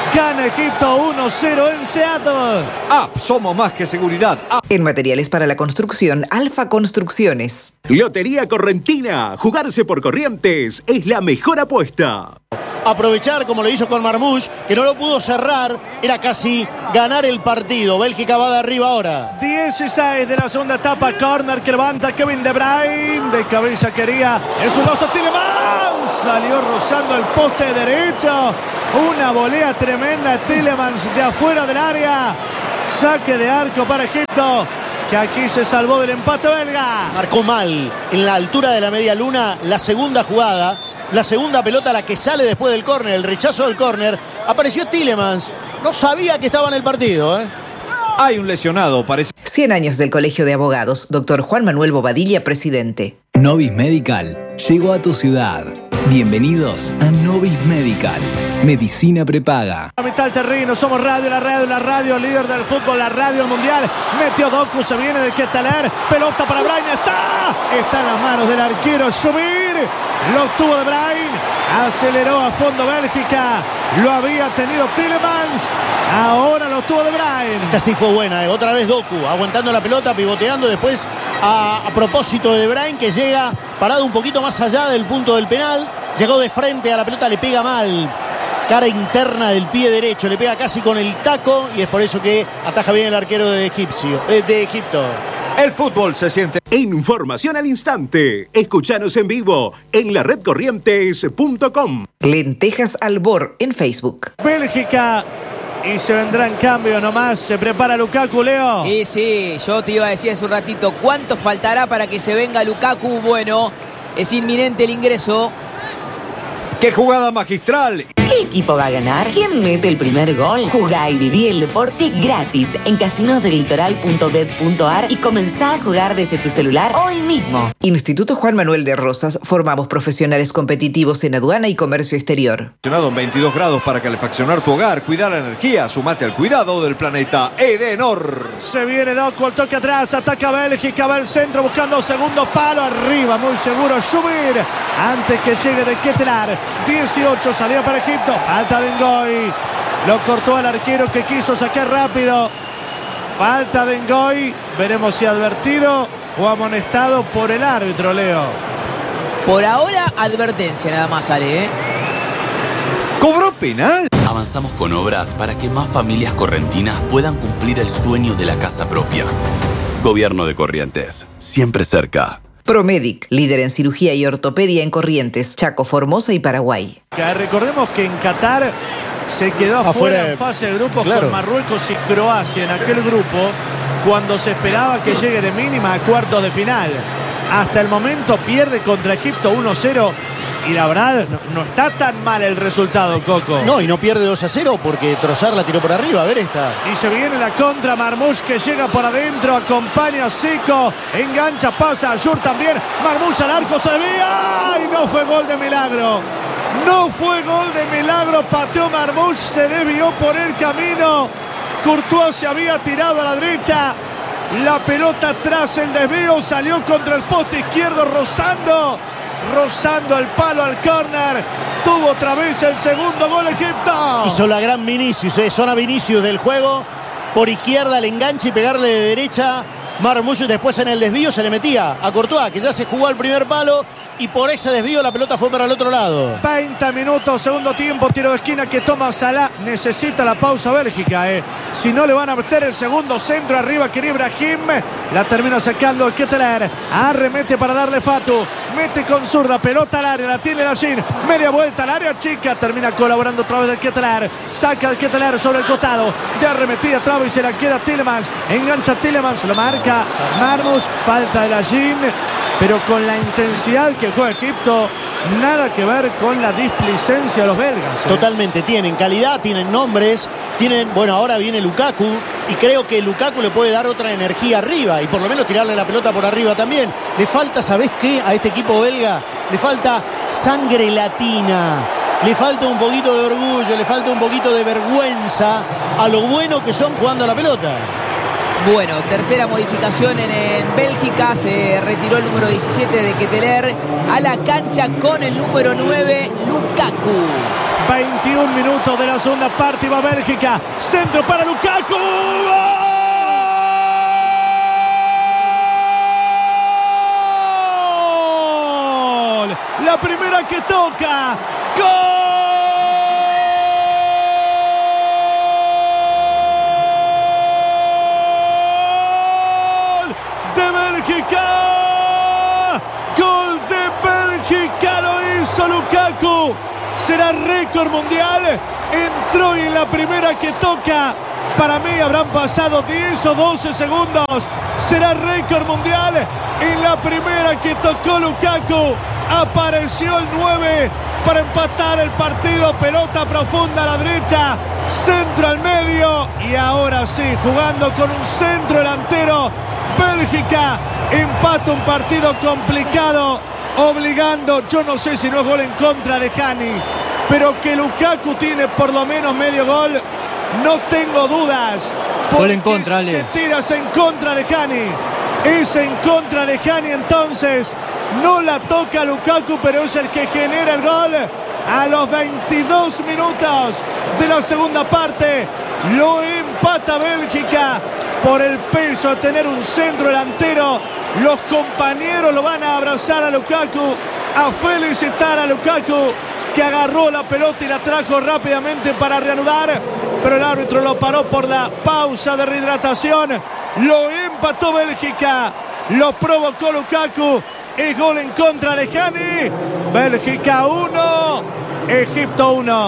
Gana Egipto uno cero en Seattle. Ah, somos más que seguridad. Ah. En materiales para la construcción, Alfa Construcciones. Lotería Correntina. Jugarse por Corrientes es la mejor apuesta. Aprovechar como lo hizo con Marmoush, que no lo pudo cerrar, era casi ganar el partido. Bélgica va de arriba ahora. dieciséis de la segunda etapa, corner que levanta Kevin De Bruyne. De cabeza quería el zurdazo Tielemans. Salió rozando el poste derecho. Una volea tremenda Tielemans de afuera del área. Saque de arco para Egipto, que aquí se salvó del empate belga. Marcó mal en la altura de la media luna la segunda jugada. La segunda pelota, la que sale después del córner, el rechazo del córner. Apareció Tielemans. No sabía que estaba en el partido, ¿eh? Hay un lesionado, parece. cien años del Colegio de Abogados. Doctor Juan Manuel Bobadilla, presidente. Novis Medical llegó a tu ciudad. Bienvenidos a Novis Medical. Medicina prepaga. A mitad del terreno, somos radio, la radio, la radio, líder del fútbol, la radio, el mundial. Metió Doku, se viene de Keteler. Pelota para Bruyne, está. Está en las manos del arquero Subir. Lo obtuvo De Bruyne. Aceleró a fondo Bélgica. Lo había tenido Tielemans. Ahora lo tuvo De Bruyne. Esta sí fue buena, ¿eh? Otra vez Doku, aguantando la pelota, pivoteando. Después, a, a propósito de De Bruyne, que llega parado un poquito más allá del punto del penal. Llegó de frente a la pelota, le pega mal. Cara interna del pie derecho, le pega casi con el taco. Y es por eso que ataja bien el arquero de, Egipcio, eh, de Egipto. El fútbol se siente. Información al instante. Escuchanos en vivo en la red corrientes punto com. Lentejas Albor en Facebook. Bélgica. Y se vendrá en cambio nomás. Se prepara Lukaku, Leo. Y sí, yo te iba a decir hace un ratito, ¿cuánto faltará para que se venga Lukaku? Bueno, es inminente el ingreso. ¡Qué jugada magistral! ¿Qué equipo va a ganar? ¿Quién mete el primer gol? Jugá y viví el deporte gratis en casinos del litoral punto bet punto ar y comenzá a jugar desde tu celular hoy mismo. Instituto Juan Manuel de Rosas. Formamos profesionales competitivos en aduana y comercio exterior. En veintidós grados para calefaccionar tu hogar. Cuida la energía. Sumate al cuidado del planeta Edenor. Se viene Doku, el toque atrás. Ataca Bélgica. Va al centro buscando segundo palo. Arriba, muy seguro. Subir antes que llegue de Ketelar. dieciocho, salida para Egipto. Falta de Ngoy. Lo cortó al arquero que quiso sacar rápido. Falta de Ngoy. Veremos si advertido o amonestado por el árbitro, Leo. Por ahora, advertencia nada más sale, ¿eh? ¿Cobró penal? Avanzamos con obras para que más familias correntinas puedan cumplir el sueño de la casa propia. Gobierno de Corrientes, siempre cerca. Promedic, líder en cirugía y ortopedia en Corrientes, Chaco, Formosa y Paraguay. Que recordemos que en Qatar se quedó afuera, afuera en fase de grupos, claro, con Marruecos y Croacia en aquel grupo, cuando se esperaba que llegue de mínima a cuartos de final. Hasta el momento pierde contra Egipto uno cero. Y la verdad, no, no está tan mal el resultado, Coco. No, y no pierde dos a cero porque Trozar la tiró por arriba. A ver esta. Y se viene la contra. Marmoush que llega por adentro. Acompaña a Zico. Engancha, pasa a Yur también. Marmoush al arco, se desvía. Y no fue gol de milagro. No fue gol de milagro. Pateó Marmoush. Se desvió por el camino. Courtois se había tirado a la derecha. La pelota tras el desvío. Salió contra el poste izquierdo rozando. Rozando el palo al córner. Tuvo otra vez el segundo gol Egipto. Hizo la gran Vinicius, eh, zona Vinicius del juego. Por izquierda el enganche y pegarle de derecha. Marmoush después en el desvío se le metía a Courtois, que ya se jugó al primer palo. Y por ese desvío la pelota fue para el otro lado. veinte minutos, segundo tiempo, tiro de esquina que toma Salah. Necesita la pausa Bélgica, eh. Si no le van a meter el segundo centro arriba, quería Ibrahim. La termina sacando Keteler. Arremete para darle Fatu. Mete con zurda, pelota al área, la tiene Lachin. Media vuelta al área chica. Termina colaborando otra vez de Keteler. Saca el Keteler sobre el costado. De arremetida traba y se la queda Tielemans. Engancha Tielemans, lo marca Marmoush. Falta de Lachin. Pero con la intensidad que juega Egipto, nada que ver con la displicencia de los belgas, ¿eh? Totalmente, tienen calidad, tienen nombres, tienen, bueno, ahora viene Lukaku y creo que Lukaku le puede dar otra energía arriba y por lo menos tirarle la pelota por arriba también. Le falta, ¿sabés qué? A este equipo belga le falta sangre latina. Le falta un poquito de orgullo, le falta un poquito de vergüenza a lo bueno que son jugando la pelota. Bueno, tercera modificación en, en Bélgica. Se retiró el número diecisiete de Keteler a la cancha con el número nueve, Lukaku. veintiún minutos de la segunda parte y va Bélgica. Centro para Lukaku. ¡Gol! La primera que toca. ¡Gol! De Bélgica. Gol de Bélgica. Lo hizo Lukaku. Será récord mundial. Entró y en la primera que toca. Para mí habrán pasado diez o doce segundos. Será récord mundial. En la primera que tocó Lukaku. Apareció el nueve para empatar el partido. Pelota profunda a la derecha. Centro al medio. Y ahora sí, jugando con un centro delantero. Bélgica empata un partido complicado. Obligando, yo no sé si no es gol en contra de Hani, pero que Lukaku tiene por lo menos medio gol, no tengo dudas. Gol en contra, Ale. Se tiras en contra de Hani. Es en contra de Hani, entonces no la toca Lukaku, pero es el que genera el gol a los veintidós minutos de la segunda parte. Lo empata Bélgica por el peso de tener un centro delantero. Los compañeros lo van a abrazar a Lukaku, a felicitar a Lukaku, que agarró la pelota y la trajo rápidamente para reanudar, pero el árbitro lo paró por la pausa de rehidratación. Lo empató Bélgica, lo provocó Lukaku, es gol en contra de Hani. Bélgica uno, Egipto uno.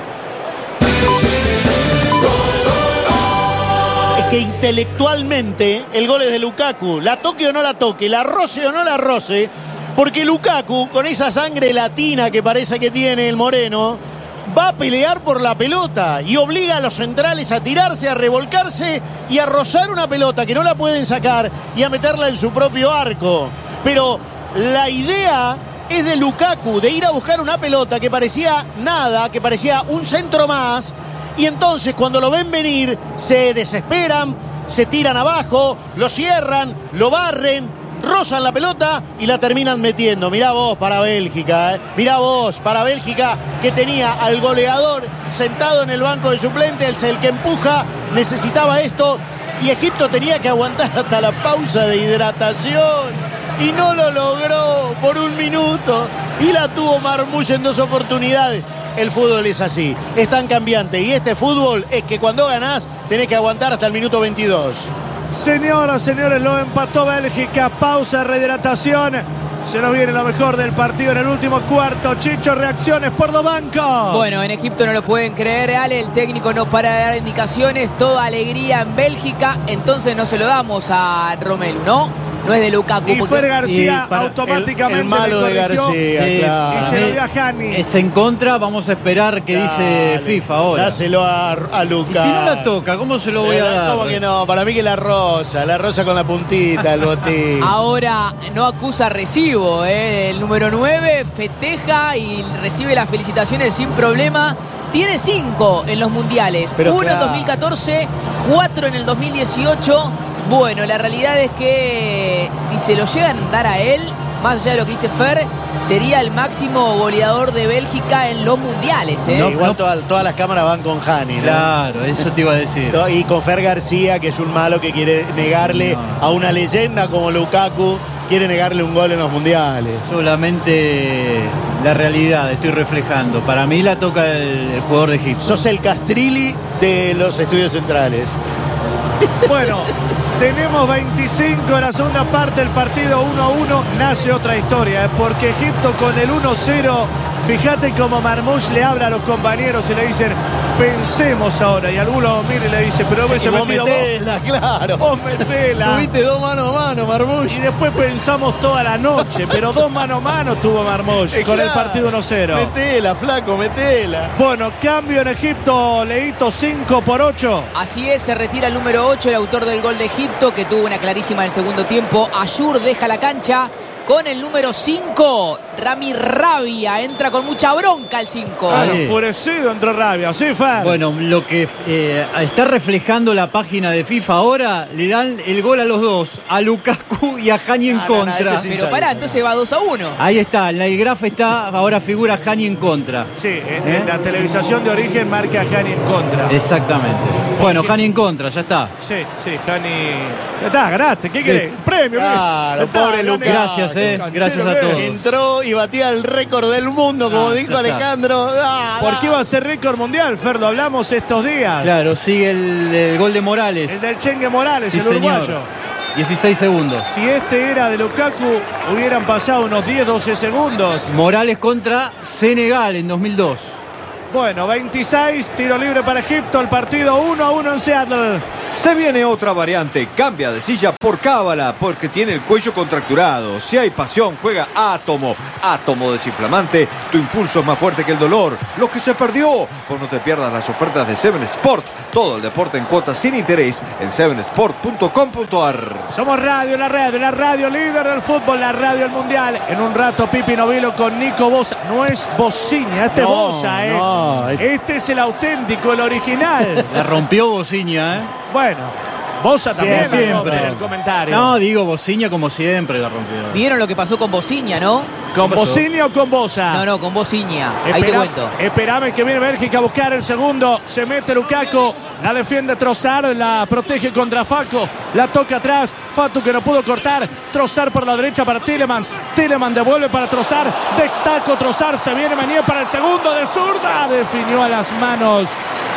Que intelectualmente el gol es de Lukaku, la toque o no la toque, la roce o no la roce, porque Lukaku, con esa sangre latina que parece que tiene el moreno, va a pelear por la pelota y obliga a los centrales a tirarse, a revolcarse y a rozar una pelota que no la pueden sacar y a meterla en su propio arco. Pero la idea es de Lukaku, de ir a buscar una pelota que parecía nada, que parecía un centro más. Y entonces cuando lo ven venir, se desesperan, se tiran abajo, lo cierran, lo barren, rozan la pelota y la terminan metiendo. Mirá vos para Bélgica, ¿eh? Mirá vos para Bélgica, que tenía al goleador sentado en el banco de suplentes, el que empuja, necesitaba esto. Y Egipto tenía que aguantar hasta la pausa de hidratación. Y no lo logró por un minuto. Y la tuvo Marmoush en dos oportunidades. El fútbol es así, es tan cambiante. Y este fútbol es que cuando ganás tenés que aguantar hasta el minuto veintidós. Señoras, señores, lo empató Bélgica. Pausa de rehidratación. Se nos viene lo mejor del partido en el último cuarto. Chicho, reacciones por los bancos. Bueno, en Egipto no lo pueden creer, Ale. El técnico no para de dar indicaciones. Toda alegría en Bélgica. Entonces no se lo damos a Romelu, ¿no? No es de Lukaku. Y Fer García automáticamente el, el malo de García, sí, claro. Y se lo dio a Hani. Es en contra, vamos a esperar qué dice FIFA ahora. Dáselo a, a Lukaku. Y si no la toca, ¿cómo se lo voy a dar? ¿Cómo que no? Para mí que la rosa, la rosa con la puntita, el botín. Ahora no acusa recibo, ¿eh? El número nueve festeja y recibe las felicitaciones sin problema. Tiene cinco en los mundiales. Pero Uno claro. en dos mil catorce, cuatro en el dos mil dieciocho. Bueno, la realidad es que si se lo llegan a dar a él, más allá de lo que dice Fer, sería el máximo goleador de Bélgica en los mundiales, ¿eh? No, igual no. Todas, todas las cámaras van con Hani, ¿no? Claro, eso te iba a decir. Y con Fer García, que es un malo que quiere negarle no. a una leyenda como Lukaku, quiere negarle un gol en los mundiales. Solamente la realidad estoy reflejando. Para mí la toca el, el jugador de Egipto. Sos el Castrilli de los estudios centrales. Bueno, tenemos veinticinco en la segunda parte del partido, uno a uno. Nace otra historia, ¿eh? Porque Egipto con el uno cero, fíjate cómo Marmoush le habla a los compañeros y le dicen, pensemos ahora. Y alguno mira y le dice, pero hubiese vos metido metela, vos. claro. Vos metela. Tuviste dos mano a mano, Marmoush. Y después pensamos toda la noche, pero dos mano a mano tuvo Marmoush eh, con claro. el partido uno cero. Metela, flaco, metela. Bueno, cambio en Egipto, Leito, cinco por ocho. Así es, se retira el número ocho, el autor del gol de Egipto, que tuvo una clarísima en el segundo tiempo. Ayur deja la cancha con el número cinco. Rami Rabia entra con mucha bronca al cinco. Ah, enfurecido entró Rabia, sí, Fer. Bueno, lo que eh, está reflejando la página de FIFA ahora, le dan el gol a los dos, a Lukaku y a Hani en Ah, contra. no, no, este Pero pará, entonces va dos a uno. Ahí está, en el graf está, ahora figura Hani en contra. Sí, en, ¿Eh? en la televisación de origen marca Hani en contra. Exactamente. Bueno, Hani en contra, ya está. Sí, sí, Hani. Ya está, ganaste. ¿Qué querés? Premio, Claro, ¿qué? pobre Gané. Lucas. Gracias, eh. Gracias a todos. Entró y batía el récord del mundo, como Ah, dijo ya está. Alejandro. Ah, ¿Por qué iba a ser récord mundial, Fer? Lo hablamos estos días. Claro, sigue el, el gol de Morales. El del Chengue Morales, Sí, el señor. uruguayo. dieciséis segundos. Si este era de Lukaku, hubieran pasado unos diez, doce segundos. Morales contra Senegal en dos mil dos. Bueno, veintiséis, tiro libre para Egipto, el partido uno a uno en Seattle. Se viene otra variante, cambia de silla por cábala porque tiene el cuello contracturado. Si hay pasión, juega Átomo. Átomo desinflamante, tu impulso es más fuerte que el dolor. Lo que se perdió, pues no te pierdas las ofertas de Seven Sport. Todo el deporte en cuotas sin interés en seven sport punto com punto a r. Somos Radio La Red, la radio líder del fútbol, la radio del mundial. En un rato Pipi Novilo con Nico Bosa. No es Bociña, este No, es Bosa, ¿eh? no. Este es el auténtico, el original. La rompió Bociña, ¿eh? Bueno, Bosa también Sí, la siempre. rompe en el comentario. No, digo Bociña como siempre la rompió. ¿Vieron lo que pasó con Bociña, no? ¿Con ¿Qué pasó? Bociña o con Bosa? No, no, con Bociña. Ahí te Espera- cuento. Esperame que viene Bélgica a buscar el segundo. Se mete Lukaku. La defiende Trossard. La protege contra Facu. La toca atrás. Fatu que no pudo cortar. Trossard por la derecha para Tielemans. Tielemans devuelve para Trossard. De taco Trossard. Se viene Meñé para el segundo de zurda. Definió a las manos.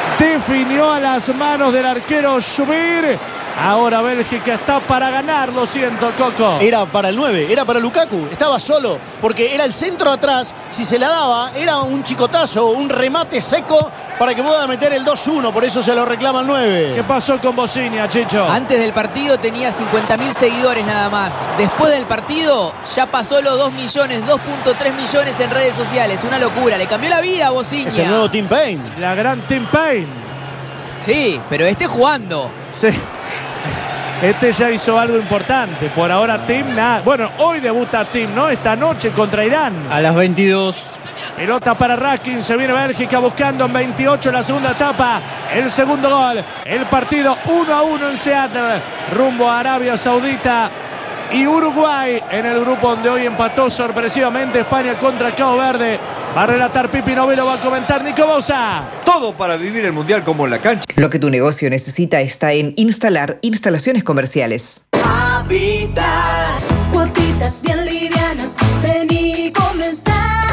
Definió a las manos del arquero Schubir. Ahora Bélgica está para ganar, lo siento, Coco. Era para el nueve, era para Lukaku, estaba solo, porque era el centro atrás, si se la daba, era un chicotazo, un remate seco para que pueda meter el dos uno, por eso se lo reclama el nueve. ¿Qué pasó con Bociña, Chicho? Antes del partido tenía cincuenta mil seguidores nada más. Después del partido ya pasó los dos millones, dos punto tres millones en redes sociales. Una locura, le cambió la vida a Bociña. Es el nuevo Tim Payne. La gran Tim Payne. Sí, pero este jugando. Sí. Este ya hizo algo importante. Por ahora Tim nada. Bueno, hoy debuta Tim, ¿no? Esta noche contra Irán. A las veintidós. Pelota para Raskin. Se viene Bélgica buscando en veintiocho la segunda etapa. El segundo gol. El partido uno a uno en Seattle. Rumbo a Arabia Saudita y Uruguay. En el grupo donde hoy empató sorpresivamente España contra Cabo Verde. Va a relatar Pipi Novelo, va a comentar Nico Bosa. Todo para vivir el mundial como en la cancha. Lo que tu negocio necesita está en Instalar Instalaciones Comerciales. Habitat, cuotitas bien livianas, ven y comenzar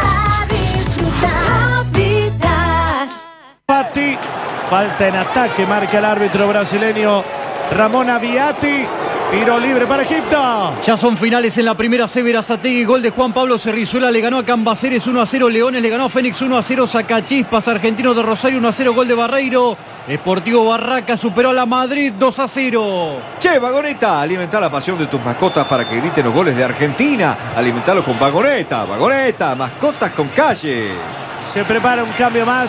a disfrutar. Habitat. Patti, falta en ataque, marca el árbitro brasileño Ramón Aviati. Tiro libre para Egipto. Ya son finales en la primera C. Verazategui, gol de Juan Pablo Cerrizuela, le ganó a Cambaceres uno a cero, Leones le ganó a Fénix uno a cero, Sacachispas, Argentino de Rosario uno a cero, gol de Barreiro, Sportivo Barraca superó a la Madrid dos a cero. Che, Vagoneta, alimenta la pasión de tus mascotas para que griten los goles de Argentina. Alimentalo con Vagoneta, Vagoneta, mascotas con calle. Se prepara un cambio más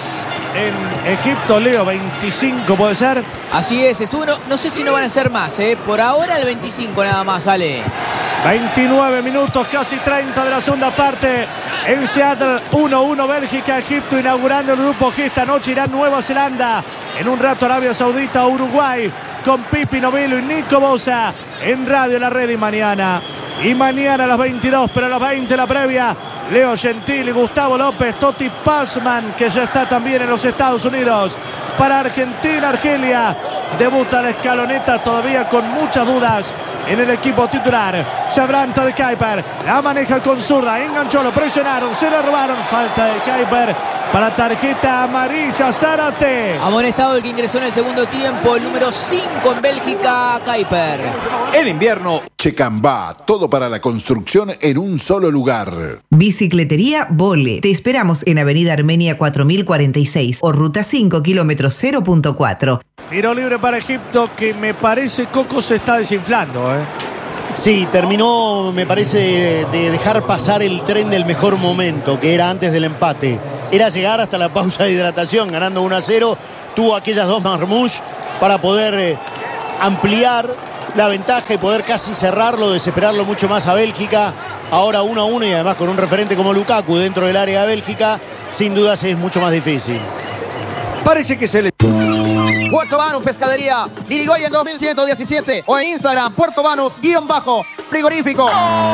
en Egipto, Leo, veinticinco puede ser. Así es, es uno. No sé si no van a ser más, ¿eh? Por ahora el veinticinco nada más, sale. veintinueve minutos, casi treinta de la segunda parte. En Seattle, uno uno Bélgica, Egipto inaugurando el grupo G. Esta noche Irán, Nueva Zelanda. En un rato Arabia Saudita, Uruguay. Con Pipi Novelo y Nico Bosa. En Radio La Red y mañana. Y mañana a las veintidós, pero a las veinte la previa. Leo Gentili, Gustavo López, Totti Pazman, que ya está también en los Estados Unidos. Para Argentina, Argelia. Debuta la escaloneta todavía con muchas dudas en el equipo titular. Se abranta de Kuiper, la maneja con zurda, enganchó, lo presionaron, se la robaron. Falta de Kuiper para tarjeta amarilla, Zárate. Amonestado el que ingresó en el segundo tiempo, el número cinco en Bélgica, Kuiper. En invierno, Checambá, todo para la construcción en un solo lugar. Bicicletería Vole. Te esperamos en Avenida Armenia cuatro mil cuarenta y seis o Ruta cinco, kilómetro cero punto cuatro. Tiro libre para Egipto, que me parece Coco se está desinflando, ¿eh? Sí, terminó, me parece, de dejar pasar el tren del mejor momento, que era antes del empate. Era llegar hasta la pausa de hidratación, ganando uno a cero. Tuvo aquellas dos Marmouche para poder eh, ampliar la ventaja y poder casi cerrarlo, desesperarlo mucho más a Bélgica. Ahora uno a uno y además con un referente como Lukaku dentro del área de Bélgica, sin dudas es mucho más difícil. Parece que se le... Puerto Banús Pescadería, Irigoyen dos mil ciento diecisiete o en Instagram, Puerto Banús, guión bajo, frigorífico.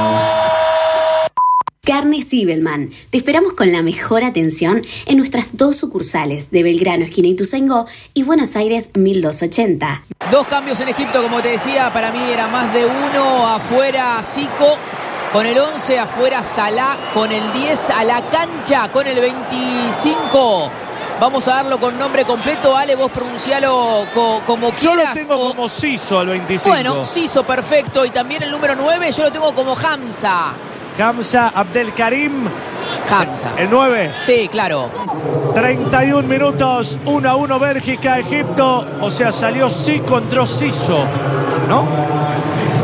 Carnes Zibelman. Te esperamos con la mejor atención en nuestras dos sucursales de Belgrano, esquina Ituzaingó y Buenos Aires mil doscientos ochenta. Dos cambios en Egipto, como te decía, para mí era más de uno. Afuera Zico con el once, afuera Salah con el diez, a la cancha con el veinticinco. Vamos a darlo con nombre completo. Ale, vos pronuncialo co como quieras. Yo lo tengo o... como Siso al veinticinco. Bueno, Siso, perfecto. Y también el número nueve yo lo tengo como Hamza. Hamza Abdelkarim. Hamza. ¿El nueve? Sí, claro. treinta y un minutos, uno a uno Bélgica, Egipto. O sea, salió Zico, entró Siso, ¿no?